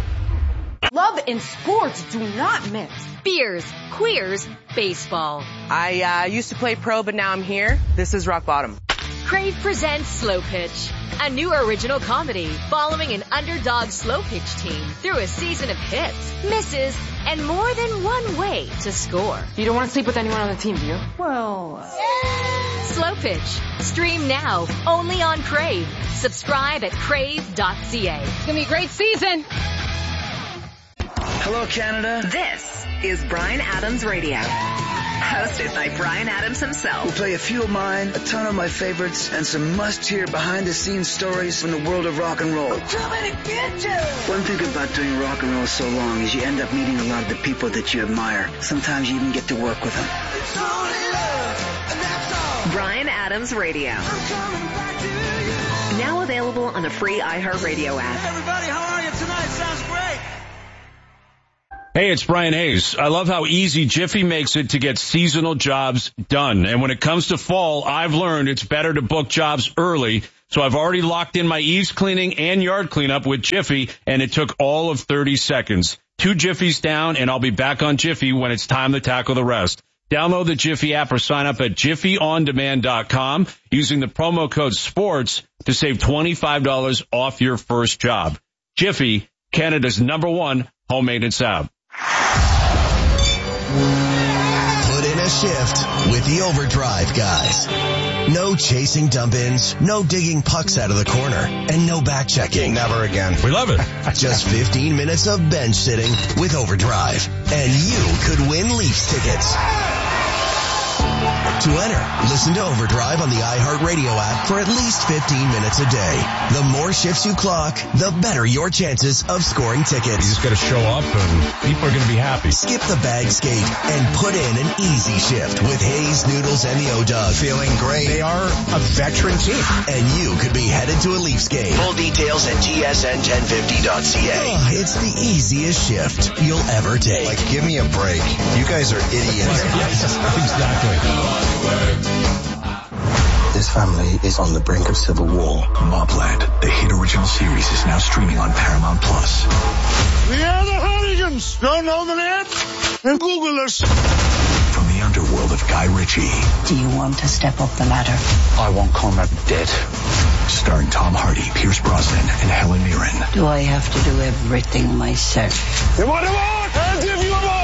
Love and sports do not mix. Beers, queers, baseball. I uh, used to play pro, but now I'm here. This is rock bottom. Crave presents Slow Pitch, a new original comedy following an underdog slow pitch team through a season of hits, misses, and more than one way to score. You don't want to sleep with anyone on the team, do you? Well... Yeah. Slow Pitch. Stream now, only on Crave. Subscribe at crave dot c a. It's going to be a great season. Hello, Canada. This is Bryan Adams Radio. Hosted by Brian Adams himself. We'll play a few of mine, a ton of my favorites, and some must-hear behind-the-scenes stories from the world of rock and roll. Too many bitches! One thing about doing rock and roll so long is you end up meeting a lot of the people that you admire. Sometimes you even get to work with them. It's only love, and that's all. Brian Adams Radio. Now available on the free iHeartRadio app. Hey everybody, how are you tonight? Sounds great. Hey, it's Brian Hayes. I love how easy Jiffy makes it to get seasonal jobs done. And when it comes to fall, I've learned it's better to book jobs early. So I've already locked in my eaves cleaning and yard cleanup with Jiffy, and it took all of thirty seconds. Two Jiffies down, and I'll be back on Jiffy when it's time to tackle the rest. Download the Jiffy app or sign up at jiffy on demand dot com using the promo code SPORTS to save twenty-five dollars off your first job. Jiffy, Canada's number one home maintenance app. Put in a shift with the Overdrive guys. No chasing dump-ins, no digging pucks out of the corner, and no back-checking. Never again. We love it. Just fifteen minutes of bench sitting with Overdrive, and you could win Leafs tickets. To enter, listen to Overdrive on the iHeartRadio app for at least fifteen minutes a day. The more shifts you clock, the better your chances of scoring tickets. You just got to show up and people are going to be happy. Skip the bag skate and put in an easy shift with Hayes, Noodles, and the O-Dog. Feeling great. They are a veteran team. And you could be headed to a Leafs game. Full details at T S N ten fifty dot C A. Oh, it's the easiest shift you'll ever take. Like, give me a break. You guys are idiots. Yes, exactly. This family is on the brink of civil war. Mobland, the hit original series, is now streaming on Paramount Plus. We are the Hooligans. Don't know the net? And Google us. From the underworld of Guy Ritchie. Do you want to step up the ladder? I want Conrad dead. Starring Tom Hardy, Pierce Brosnan, and Helen Mirren. Do I have to do everything myself? You want more? I'll give you more.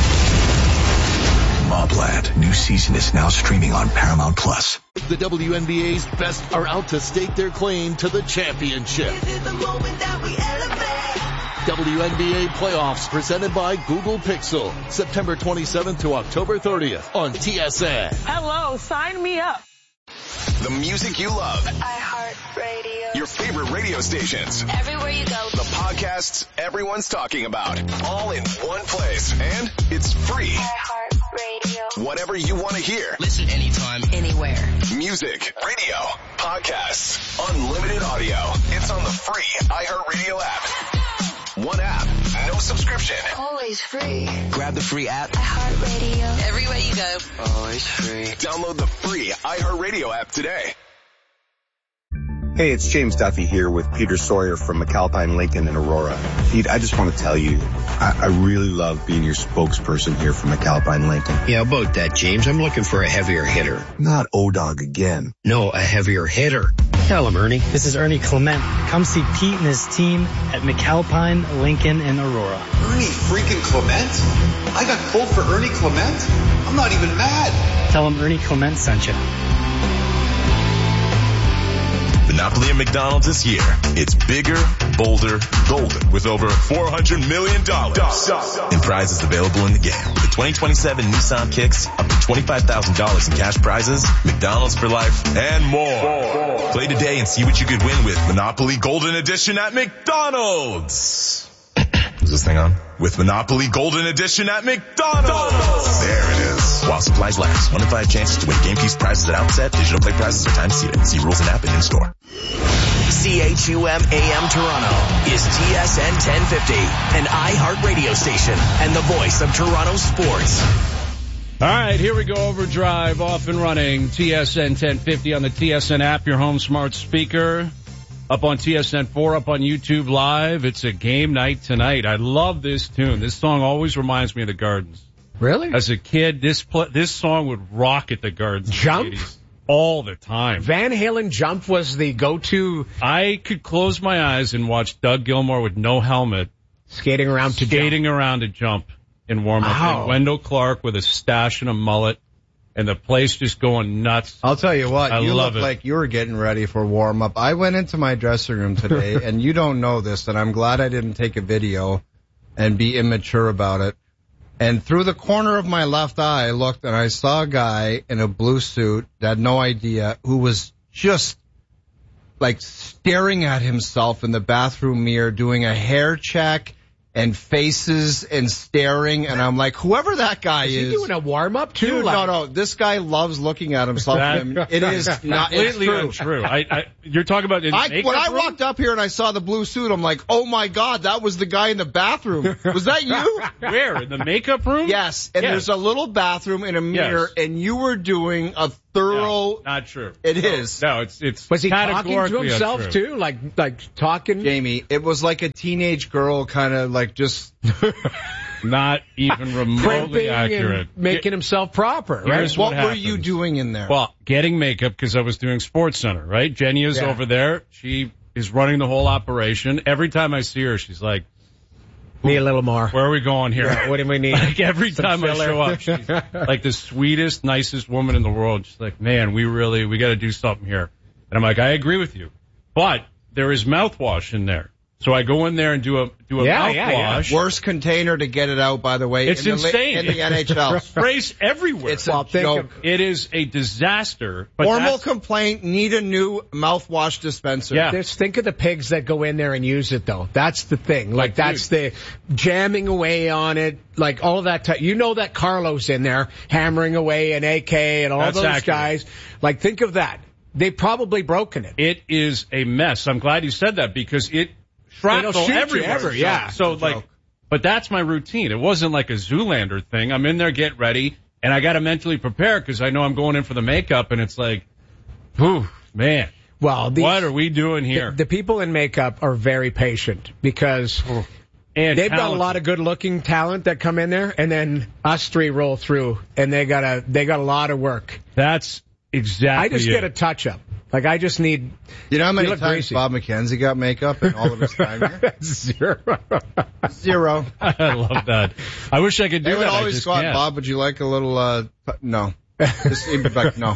Mobland, new season is now streaming on Paramount Plus. The W N B A's best are out to stake their claim to the championship. W N B A playoffs presented by Google Pixel, September twenty-seventh to October thirtieth on T S N. Hello, sign me up. The music you love. iHeartRadio. Your favorite radio stations. Everywhere you go. The podcasts everyone's talking about. All in one place. And it's free. iHeartRadio. Whatever you want to hear. Listen anytime, anywhere. Music, radio, podcasts, unlimited audio. It's on the free iHeartRadio app. One app, no subscription. Always free. Grab the free app. iHeartRadio. Everywhere you go. Always free. Download the free iHeartRadio app today. Hey, it's James Duffy here with Peter Sawyer from McAlpine Lincoln in Aurora. Pete, I just want to tell you, I, I really love being your spokesperson here for McAlpine Lincoln. Yeah, about that, James. I'm looking for a heavier hitter. Not O-Dog again. No, a heavier hitter. Tell him, Ernie. This is Ernie Clement. Come see Pete and his team at McAlpine Lincoln in Aurora. Ernie freaking Clement? I got pulled for Ernie Clement? I'm not even mad. Tell him Ernie Clement sent you. Monopoly at McDonald's this year. It's bigger, bolder, golden with over four hundred million dollars in prizes available in the game. The twenty twenty-seven Nissan Kicks, up to twenty-five thousand dollars in cash prizes, McDonald's for life, and more. Play today and see what you could win with Monopoly Golden Edition at McDonald's. Is this thing on? With Monopoly Golden Edition at McDonald's. There it is. While supplies last. One in five chances to win game piece prizes at outset. Digital play prizes are time seated. See rules and app and in-store. C H U M A M Toronto is T S N ten fifty, an iHeart radio station and the voice of Toronto sports. All right, here we go. Overdrive off and running. T S N ten fifty on the T S N app, your home smart speaker. Up on T S N four, up on YouTube Live. It's a game night tonight. I love this tune. This song always reminds me of the Gardens. Really? As a kid, this pl- this song would rock at the Gardens. Jump? All the time. Van Halen Jump was the go-to. I could close my eyes and watch Doug Gilmour with no helmet. Skating around to Skating jump. around to jump in warm-up. Wow. And Wendell Clark with a stash and a mullet. And the place just going nuts. I'll tell you what, I you love look it. like you were getting ready for warm-up. I went into my dressing room today, and you don't know this, and I'm glad I didn't take a video and be immature about it. And through the corner of my left eye, I looked and I saw a guy in a blue suit that had no idea, who was just like staring at himself in the bathroom mirror, doing a hair check and faces and staring. And I'm like, whoever that guy is. Is he doing a warm up too? Dude, like, no, no. This guy loves looking at himself. That, it is not completely it's true. untrue. I, I, you're talking about in I, makeup when I room? walked up here and I saw the blue suit, I'm like, oh my God, that was the guy in the bathroom. Was that you? Where? In the makeup room? Yes. And yes. there's a little bathroom in a mirror, yes. and you were doing a thorough. No, not true. It no, is. No, it's it's. Was he talking to categorically himself untrue. too? Like like talking? Jamie, it was like a teenage girl kind of like just. Not even remotely Primping accurate. and making himself proper, right? Here's What, what were you doing in there? Well, getting makeup because I was doing Sports Center, right? Jenya's Yeah. over there. She is running the whole operation. Every time I see her, she's like, Need a little more. where are we going here? Yeah, what do we need? Like every Some time I filler. show up, she's like the sweetest, nicest woman in the world. She's like, man, we really, we got to do something here. And I'm like, I agree with you. But there is mouthwash in there. So I go in there and do a do a Yeah, mouthwash. yeah, yeah. Worst container to get it out, by the way. It's in the, insane. in the N H L. Sprays everywhere. It's Well, a think joke. of- It is a disaster. But Formal that's- complaint, need a new mouthwash dispenser. Yeah. Just think of the pigs that go in there and use it, though. That's the thing. Like, Like, that's the jamming away on it, like all of that. T- you know that Carlos in there hammering away an A K and all That's those accurate. guys. Like, think of that. They've probably broken it. It is a mess. I'm glad you said that because it shrapnel It'll shoot you everywhere. ever, yeah. So, so like, but that's my routine. It wasn't like a Zoolander thing. I'm in there, get ready, and I got to mentally prepare because I know I'm going in for the makeup, and it's like, whew, man. Well, these, What are we doing here? The, the people in makeup are very patient because and they've got a talented. lot of good-looking talent that come in there, and then us three roll through, and they got a they got a lot of work. That's exactly I just it. get a touch-up. Like, I just need... You know how many look times greasy. Bob McKenzie got makeup in all of his time here? Zero. Zero. I love that. I wish I could do They would that. I always just go out, can't. Bob, would you like a little, uh, pu- no. Just, he'd be like, no.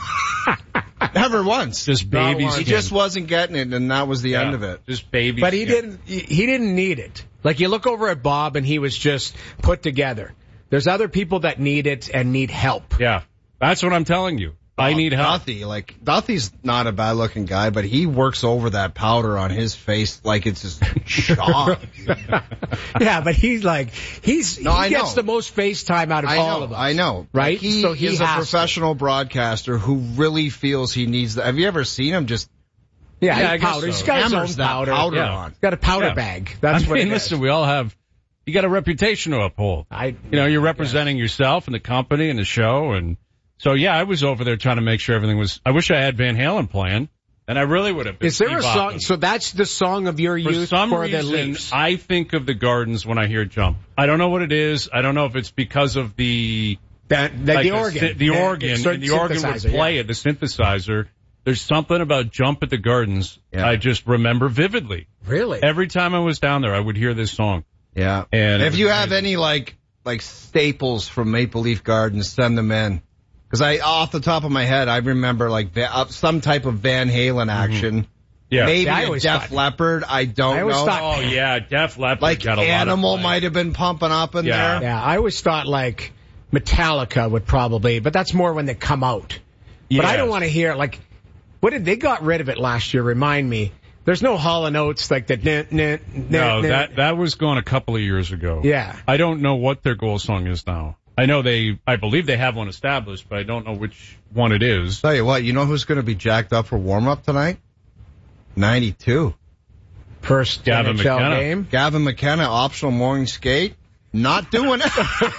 Never once. Just baby He skin. just wasn't getting it, and that was the Yeah, end of it. Just baby But he skin. didn't. He he didn't need it. Like, you look over at Bob, and he was just put together. There's other people that need it and need help. Yeah. That's what I'm telling you. I need help. Duthie, like, Duthie's not a bad looking guy, but he works over that powder on his face like it's his job. Yeah, but he's like he's No, he I gets know. the most face time out of I all know, of us. I know. right? Like, he, So he is a has to. professional broadcaster who really feels he needs that. Have you ever seen him just Yeah, Yeah, I he's guess powder. so. He's got his hammers own that powder. powder Yeah. on? He's got a powder Yeah. bag. That's I what mean, it listen, is. we all have, you got a reputation to uphold. I, You know, you're representing yourself and the company and the show. And so, yeah, I was over there trying to make sure everything was, I wish I had Van Halen playing, and I really would have been. is there a bebopping. song? So that's the song of your For youth some for the reason, Leafs. I think of the Gardens when I hear Jump. I don't know what it is. I don't know if it's because of the, That, that like the the, organ. sy- the Yeah, organ, the and the organ would synthesizer, play yeah. it, the synthesizer. There's something about Jump at the Gardens Yeah. I just remember vividly. Really? Every time I was down there, I would hear this song. Yeah. And it if was you have amazing. any like like staples from Maple Leaf Gardens, send them in. Because I, off the top of my head, I remember like Va- uh, some type of Van Halen action. Yeah. Maybe Yeah, I a always Def thought- Leppard. I don't I always know. thought- Oh yeah, Def Leppard like got a lot of Animal play. might have been pumping up in Yeah. there. Yeah, I always thought like Metallica would probably, but that's more when they come out. But I don't Yes. want to hear like, what did they got rid of it last year? Remind me. There's no Hall and Oates like the. Nah, nah, nah, No, nah. that that was gone a couple of years ago. Yeah. I don't know what their goal song is now. I know they, I believe they have one established, but I don't know which one it is. Tell you what, you know who's going to be jacked up for warm up tonight? ninety-two. First Gavin N H L McKenna. game. Gavin McKenna, optional morning skate. Not doing it.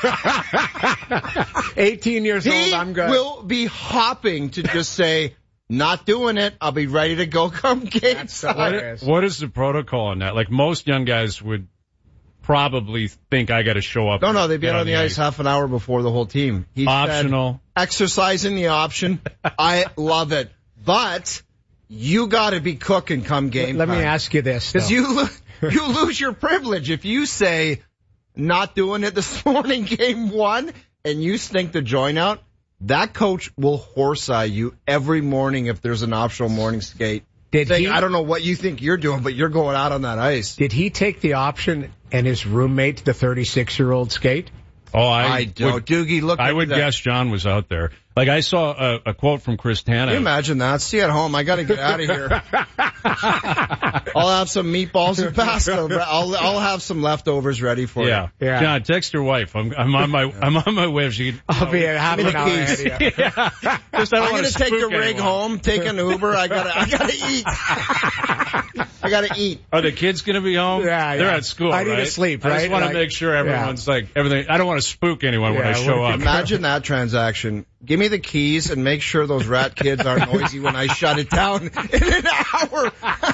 eighteen years old, He I'm good. will be hopping to just say, not doing it. I'll be ready to go come game That's time. hilarious. What is the protocol on that? Like most young guys would probably think I got to show up. No, no, they've get been on the ice half an hour before the whole team. He Optional. said, exercising the option. I love it. But you got to be cooking come game Let time. me ask you this. Because though. you, lo- you lose your privilege if you say, not doing it this morning, game one, and you stink the joint out. That coach will horse eye you every morning if there's an optional morning skate. Did Saying, he- I don't know what you think you're doing, but you're going out on that ice. Did he take the option and his roommate, the thirty-six-year-old, skate? Oh, I, I don't. would, Doogie, look I at would that. guess John was out there. Like, I saw a, a quote from Chris Tanev. Can you imagine that? See you at home. I got to get out of here. I'll have some meatballs and pasta. I'll I'll have some leftovers ready for yeah. you. Yeah. John, text your wife. I'm, I'm on my I'm on my way. If she could, I'll be half an hour ahead of you. yeah. Just, I don't I'm want gonna to take the rig anyone. home, take an Uber. I gotta I gotta eat. I gotta eat. Are the kids gonna be home? Yeah, They're yeah. at school. I need right? to sleep, I right? just want Like- to make sure everyone's like everything. I don't want to spook anyone when I Yeah, show what- up. Imagine that transaction. Give me the keys and make sure those rat kids aren't noisy when I shut it down in an hour.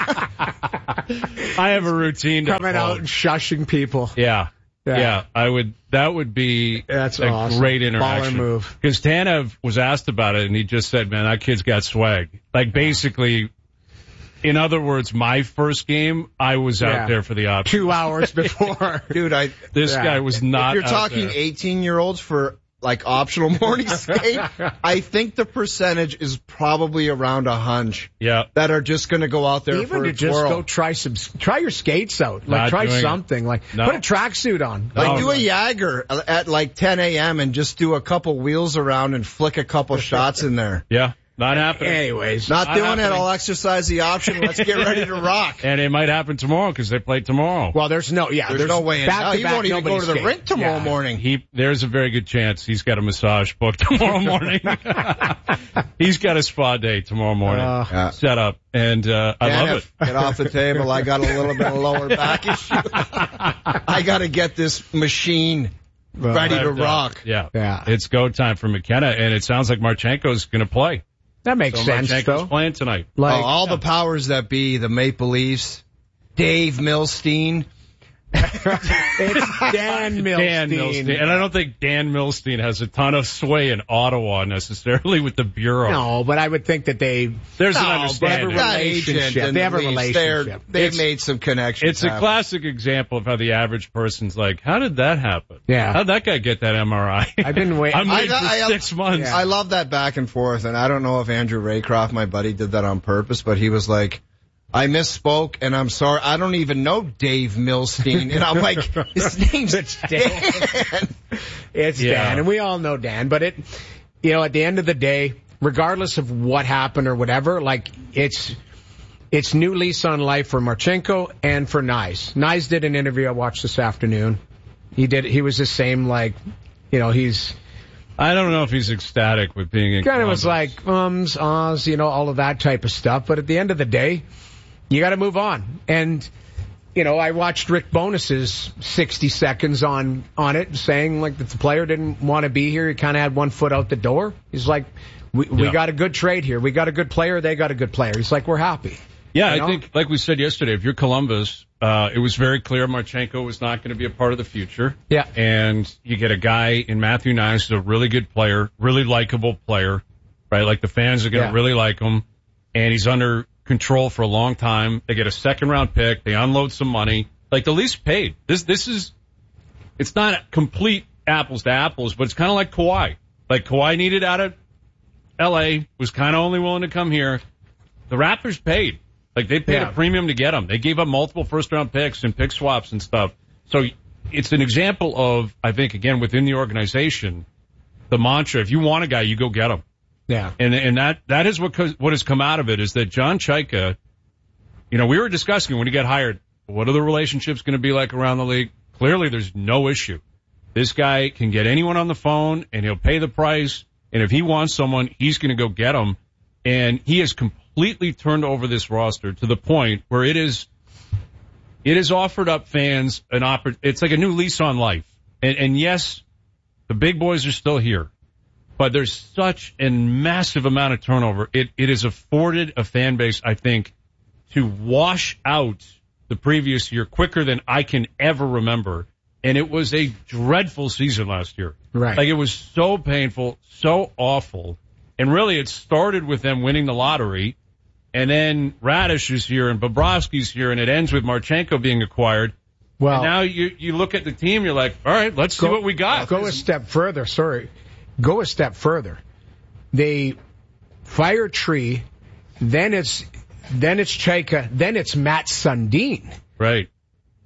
I have a routine to Coming out follow. and shushing people. Yeah. Yeah. yeah. I would, that would be That's a awesome. great interaction. Baller move. Because Tanev was asked about it and he just said, man, that kid's got swag. Like basically, in other words, my first game, I was Yeah. out there for the option. Two hours before. Dude, I This Yeah. guy was not if you're out talking there. eighteen year olds for like optional morning skate, I think the percentage is probably around a hunch Yeah. that are just going to go out there Even for to a just twirl. go try some, try your skates out. Like Not try doing it. something. Like No. put a tracksuit on. Like No. do a Jagger at like ten a.m. and just do a couple wheels around and flick a couple shots in there. Yeah. Not happening. Anyways, Not Not doing it. happening. I'll exercise the option. Let's get ready to rock. And it might happen tomorrow because they play tomorrow. well, there's no, yeah, There's, no way in back hell. to He back, won't even nobody go to the skate. rink tomorrow Yeah. morning. He, there's a very good chance he's got a massage booked tomorrow morning. He's got a spa day tomorrow morning Uh, Yeah. set up, and uh, I love it. Get off the table. I got a little bit of lower back issue. I got to get this machine ready to Revved up. rock. Yeah. Yeah. It's go time for McKenna, and it sounds like Marchenko's going to play. That makes So sense, Marchenko's though. playing tonight. Like, oh, all the powers that be, the Maple Leafs, Dave Milstein. it's Dan Milstein. Dan Milstein. And I don't think Dan Milstein has a ton of sway in Ottawa necessarily with the Bureau. No, but I would think that they There's No, an but understanding. that relationship. agent and They have a the Leafs, they're- relationship. They've It's- made some connections. It's a happen. classic example of how the average person's like, how did that happen? Yeah. How'd that guy get that M R I? I've been wait- I'm waiting I- for I- six months. I love that back and forth, and I don't know if Andrew Raycroft, my buddy, did that on purpose, but he was like, I misspoke, and I'm sorry. I don't even know Dave Milstein. And I'm like, his name's Dan. It's Yeah. Dan, and we all know Dan. But it, you know, at the end of the day, regardless of what happened or whatever, like it's it's new lease on life for Marchenko and for Nyes. Nyes did an interview I watched this afternoon. He did. He was the same, like, you know, he's I don't know if he's ecstatic with being in kind of was Columbus. like ums, ahs, you know, all of that type of stuff. But at the end of the day, you got to move on. And you know, I watched Rick Bonus's sixty seconds on on it, saying like that the player didn't want to be here. He kind of had one foot out the door. He's like, we we Yeah. got a good trade here. We got a good player. They got a good player. He's like, we're happy. Yeah, You know? I think, like we said yesterday, if you're Columbus, uh, it was very clear Marchenko was not going to be a part of the future. Yeah. And you get a guy in Matthew Nyes who's a really good player, really likable player, right? Like the fans are going to Yeah. really like him. And he's under control for a long time. They get a second round pick. They unload some money. Like the Leafs paid. This, this is, it's not complete apples to apples, but it's kind of like Kawhi. Like Kawhi needed out of L A, was kind of only willing to come here. The Raptors paid. Like they paid Yeah. a premium to get him. They gave up multiple first round picks and pick swaps and stuff. So it's an example of, I think, again, within the organization, the mantra, if you want a guy, you go get him. Yeah. And, and that, that is what, co- what has come out of it is that John Chaika, you know, we were discussing when he got hired, what are the relationships going to be like around the league? Clearly there's no issue. This guy can get anyone on the phone and he'll pay the price. And if he wants someone, he's going to go get them. And he has completely turned over this roster to the point where it is, it has offered up fans an oppor- it's like a new lease on life. And, and yes, the big boys are still here, but there's such a massive amount of turnover. It, it has afforded a fan base, I think, to wash out the previous year quicker than I can ever remember. And it was a dreadful season last year. Right. Like it was so painful, so awful. And really it started with them winning the lottery. And then Radish is here and Bobrovsky's here and it ends with Marchenko being acquired. Well, and now you, you look at the team, you're like, all right, let's see Go- what we got. Go a step further. Sorry. Go a step further. They fire Tree, then it's then it's Chaika, then it's Matt Sundin. Right.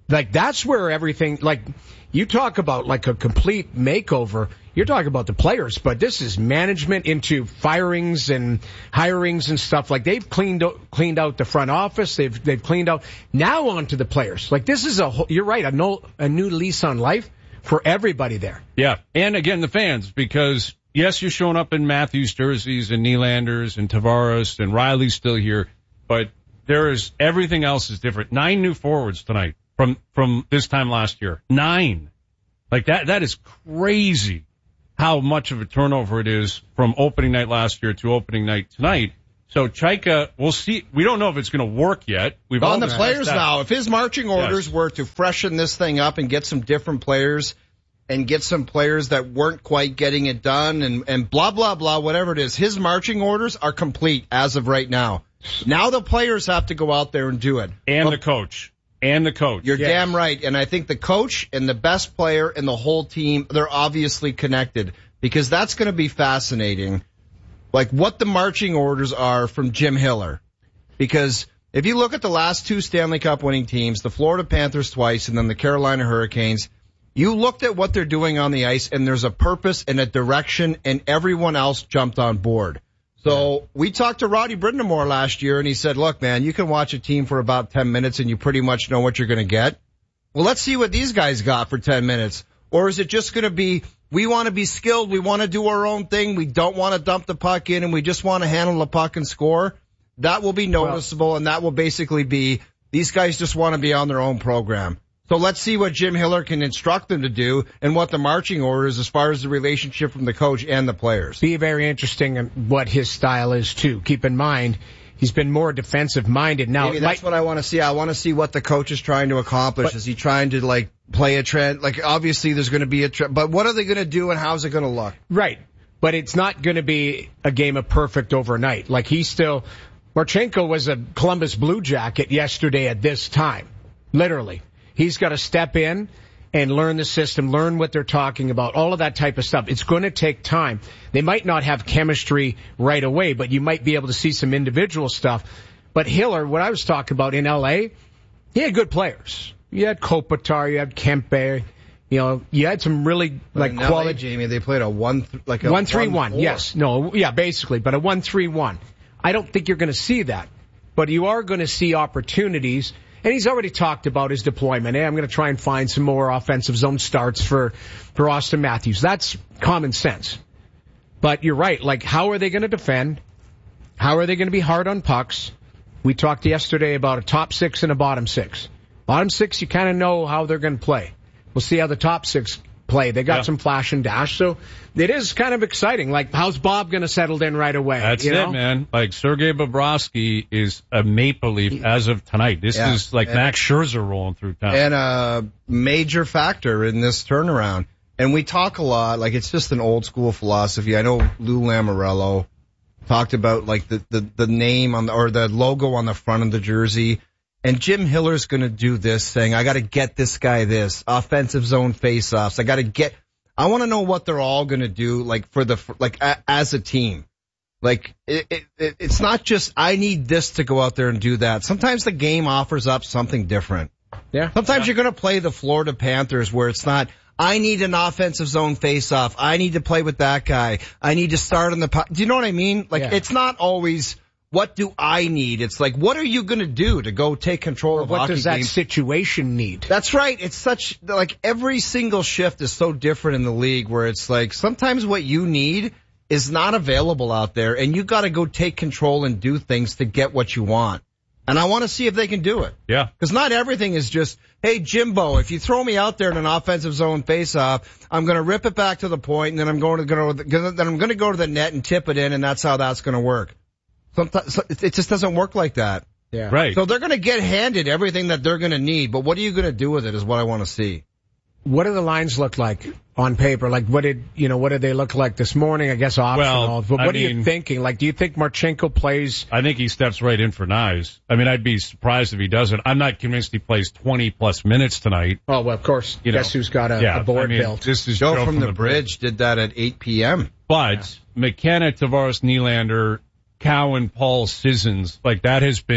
Like, that's where everything, like, you talk about like a complete makeover. You're talking about the players, but this is management into firings and hirings and stuff. Like, they've cleaned cleaned out the front office. They've they've cleaned out now onto the players. Like, this is a whole, you're right, a no, a new lease on life for everybody there. Yeah, and again the fans, because yes, you're showing up in Matthews jerseys and Nylanders and Tavares and Riley's still here, but there is everything else is different. Nine new forwards tonight from from this time last year. Nine, like that that is crazy. How much of a turnover it is from opening night last year to opening night tonight. So Chaika, we'll see. We don't know if it's going to work yet. We've on all the players now. If his marching orders yes. were to freshen this thing up and get some different players and get some players that weren't quite getting it done and, and blah, blah, blah, whatever it is, his marching orders are complete as of right now. Now the players have to go out there and do it. And but, the coach. And the coach. You're yes. damn right. And I think the coach and the best player and the whole team, they're obviously connected because that's going to be fascinating. Like what the marching orders are from Jim Hiller. Because if you look at the last two Stanley Cup winning teams, the Florida Panthers twice and then the Carolina Hurricanes, you looked at what they're doing on the ice and there's a purpose and a direction and everyone else jumped on board. So we talked to Roddy Brindamore last year, and he said, look, man, you can watch a team for about ten minutes, and you pretty much know what you're going to get. Well, let's see what these guys got for ten minutes. Or is it just going to be, we want to be skilled, we want to do our own thing, we don't want to dump the puck in, and we just want to handle the puck and score? That will be noticeable, well, and that will basically be, these guys just want to be on their own program. So let's see what Jim Hiller can instruct them to do and what the marching orders as far as the relationship from the coach and the players. Be very interesting in what his style is, too. Keep in mind, he's been more defensive-minded. Now, Maybe that's might, what I want to see. I want to see what the coach is trying to accomplish. But, is he trying to, like, play a trend? Like, obviously there's going to be a trend. But what are they going to do and how's it going to look? Right. But it's not going to be a game of perfect overnight. Like, he's still... Marchenko was a Columbus Blue Jacket yesterday at this time. Literally. He's got to step in and learn the system, learn what they're talking about, all of that type of stuff. It's going to take time. They might not have chemistry right away, but you might be able to see some individual stuff. But Hiller, what I was talking about in L A, he had good players. You had Kopitar, you had Kempe, you know, you had some really but like in quality. L A, Jamie, they played a one th- like a one three one. one, Yes, no, yeah, basically, but a one three one. I don't think you're going to see that, but you are going to see opportunities. And he's already talked about his deployment. Hey, I'm going to try and find some more offensive zone starts for, for Austin Matthews. That's common sense. But you're right. Like, how are they going to defend? How are they going to be hard on pucks? We talked yesterday about a top six and a bottom six. Bottom six, you kind of know how they're going to play. We'll see how the top six play. They got yeah. some flash and dash. So it is kind of exciting. Like, how's Bob going to settle in right away? That's you it, know? man. Like, Sergei Bobrovsky is a Maple Leaf as of tonight. This yeah. is like and, Max Scherzer rolling through town. And a major factor in this turnaround. And we talk a lot, like it's just an old school philosophy. I know Lou Lamoriello talked about like the, the, the name on the, or the logo on the front of the jersey. And Jim Hiller's going to do this, saying, I got to get this guy this, offensive zone faceoffs. I got to get, I want to know what they're all going to do, like, for the, like, a, as a team. Like, it, it, it's not just, I need this to go out there and do that. Sometimes the game offers up something different. Yeah. Sometimes yeah. you're going to play the Florida Panthers where it's not, I need an offensive zone faceoff. I need to play with that guy. I need to start on the, po-. Do you know what I mean? Like, yeah. it's not always, what do I need? It's like, what are you going to do to go take control or of what hockey does that games? situation need? That's right. It's such, like, every single shift is so different in the league where it's like, sometimes what you need is not available out there and you got to go take control and do things to get what you want. And I want to see if they can do it. Yeah. Because not everything is just, hey, Jimbo, if you throw me out there in an offensive zone faceoff, I'm going to rip it back to the point and then I'm going to go to the, then I'm going to go to the net and tip it in and that's how that's going to work. Sometimes it just doesn't work like that. Yeah. Right. So they're going to get handed everything that they're going to need, but what are you going to do with it is what I want to see. What do the lines look like on paper? Like, what did, you know, what did they look like this morning? I guess optional. Well, but what I are mean, you thinking? Like, do you think Marchenko plays? I think he steps right in for Nyes. I mean, I'd be surprised if he doesn't. I'm not convinced he plays twenty plus minutes tonight. Oh, well, of course. You Guess know, who's got a, yeah, a board I mean, built. This is Joe, Joe from, from the, the bridge, bridge did that at eight p.m. But yeah. McKenna, Tavares, Nylander, Cowan, Paul, Sissons, like that has been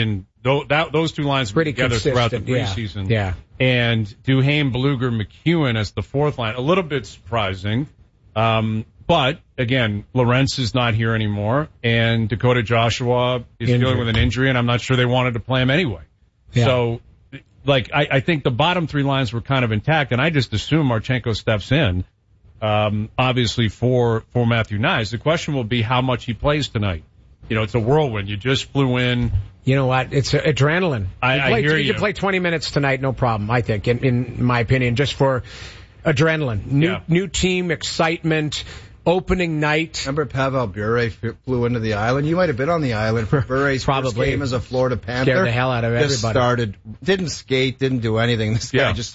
Tho- that, those two lines were Pretty together throughout the consistent, preseason. yeah. Yeah. And Duhame, Beluga, McEwen as the fourth line. A little bit surprising. Um, but, again, Lorentz is not here anymore, and Dakota Joshua is Injured. dealing with an injury, and I'm not sure they wanted to play him anyway. Yeah. So, like, I, I think the bottom three lines were kind of intact, and I just assume Marchenko steps in, um, obviously for, for Matthew Knies. The question will be how much he plays tonight. You know, it's a whirlwind. You just flew in. You know what? It's uh, adrenaline. I, you play, I hear you. you. can play twenty minutes tonight, no problem, I think, in, in my opinion, just for adrenaline. New, Yeah. new team, excitement, opening night. Remember Pavel Bure flew into the island? You might have been on the island for Bure's first Probably. game as a Florida Panther. Scared the hell out of Just everybody. started, didn't skate, didn't do anything. This Yeah. guy just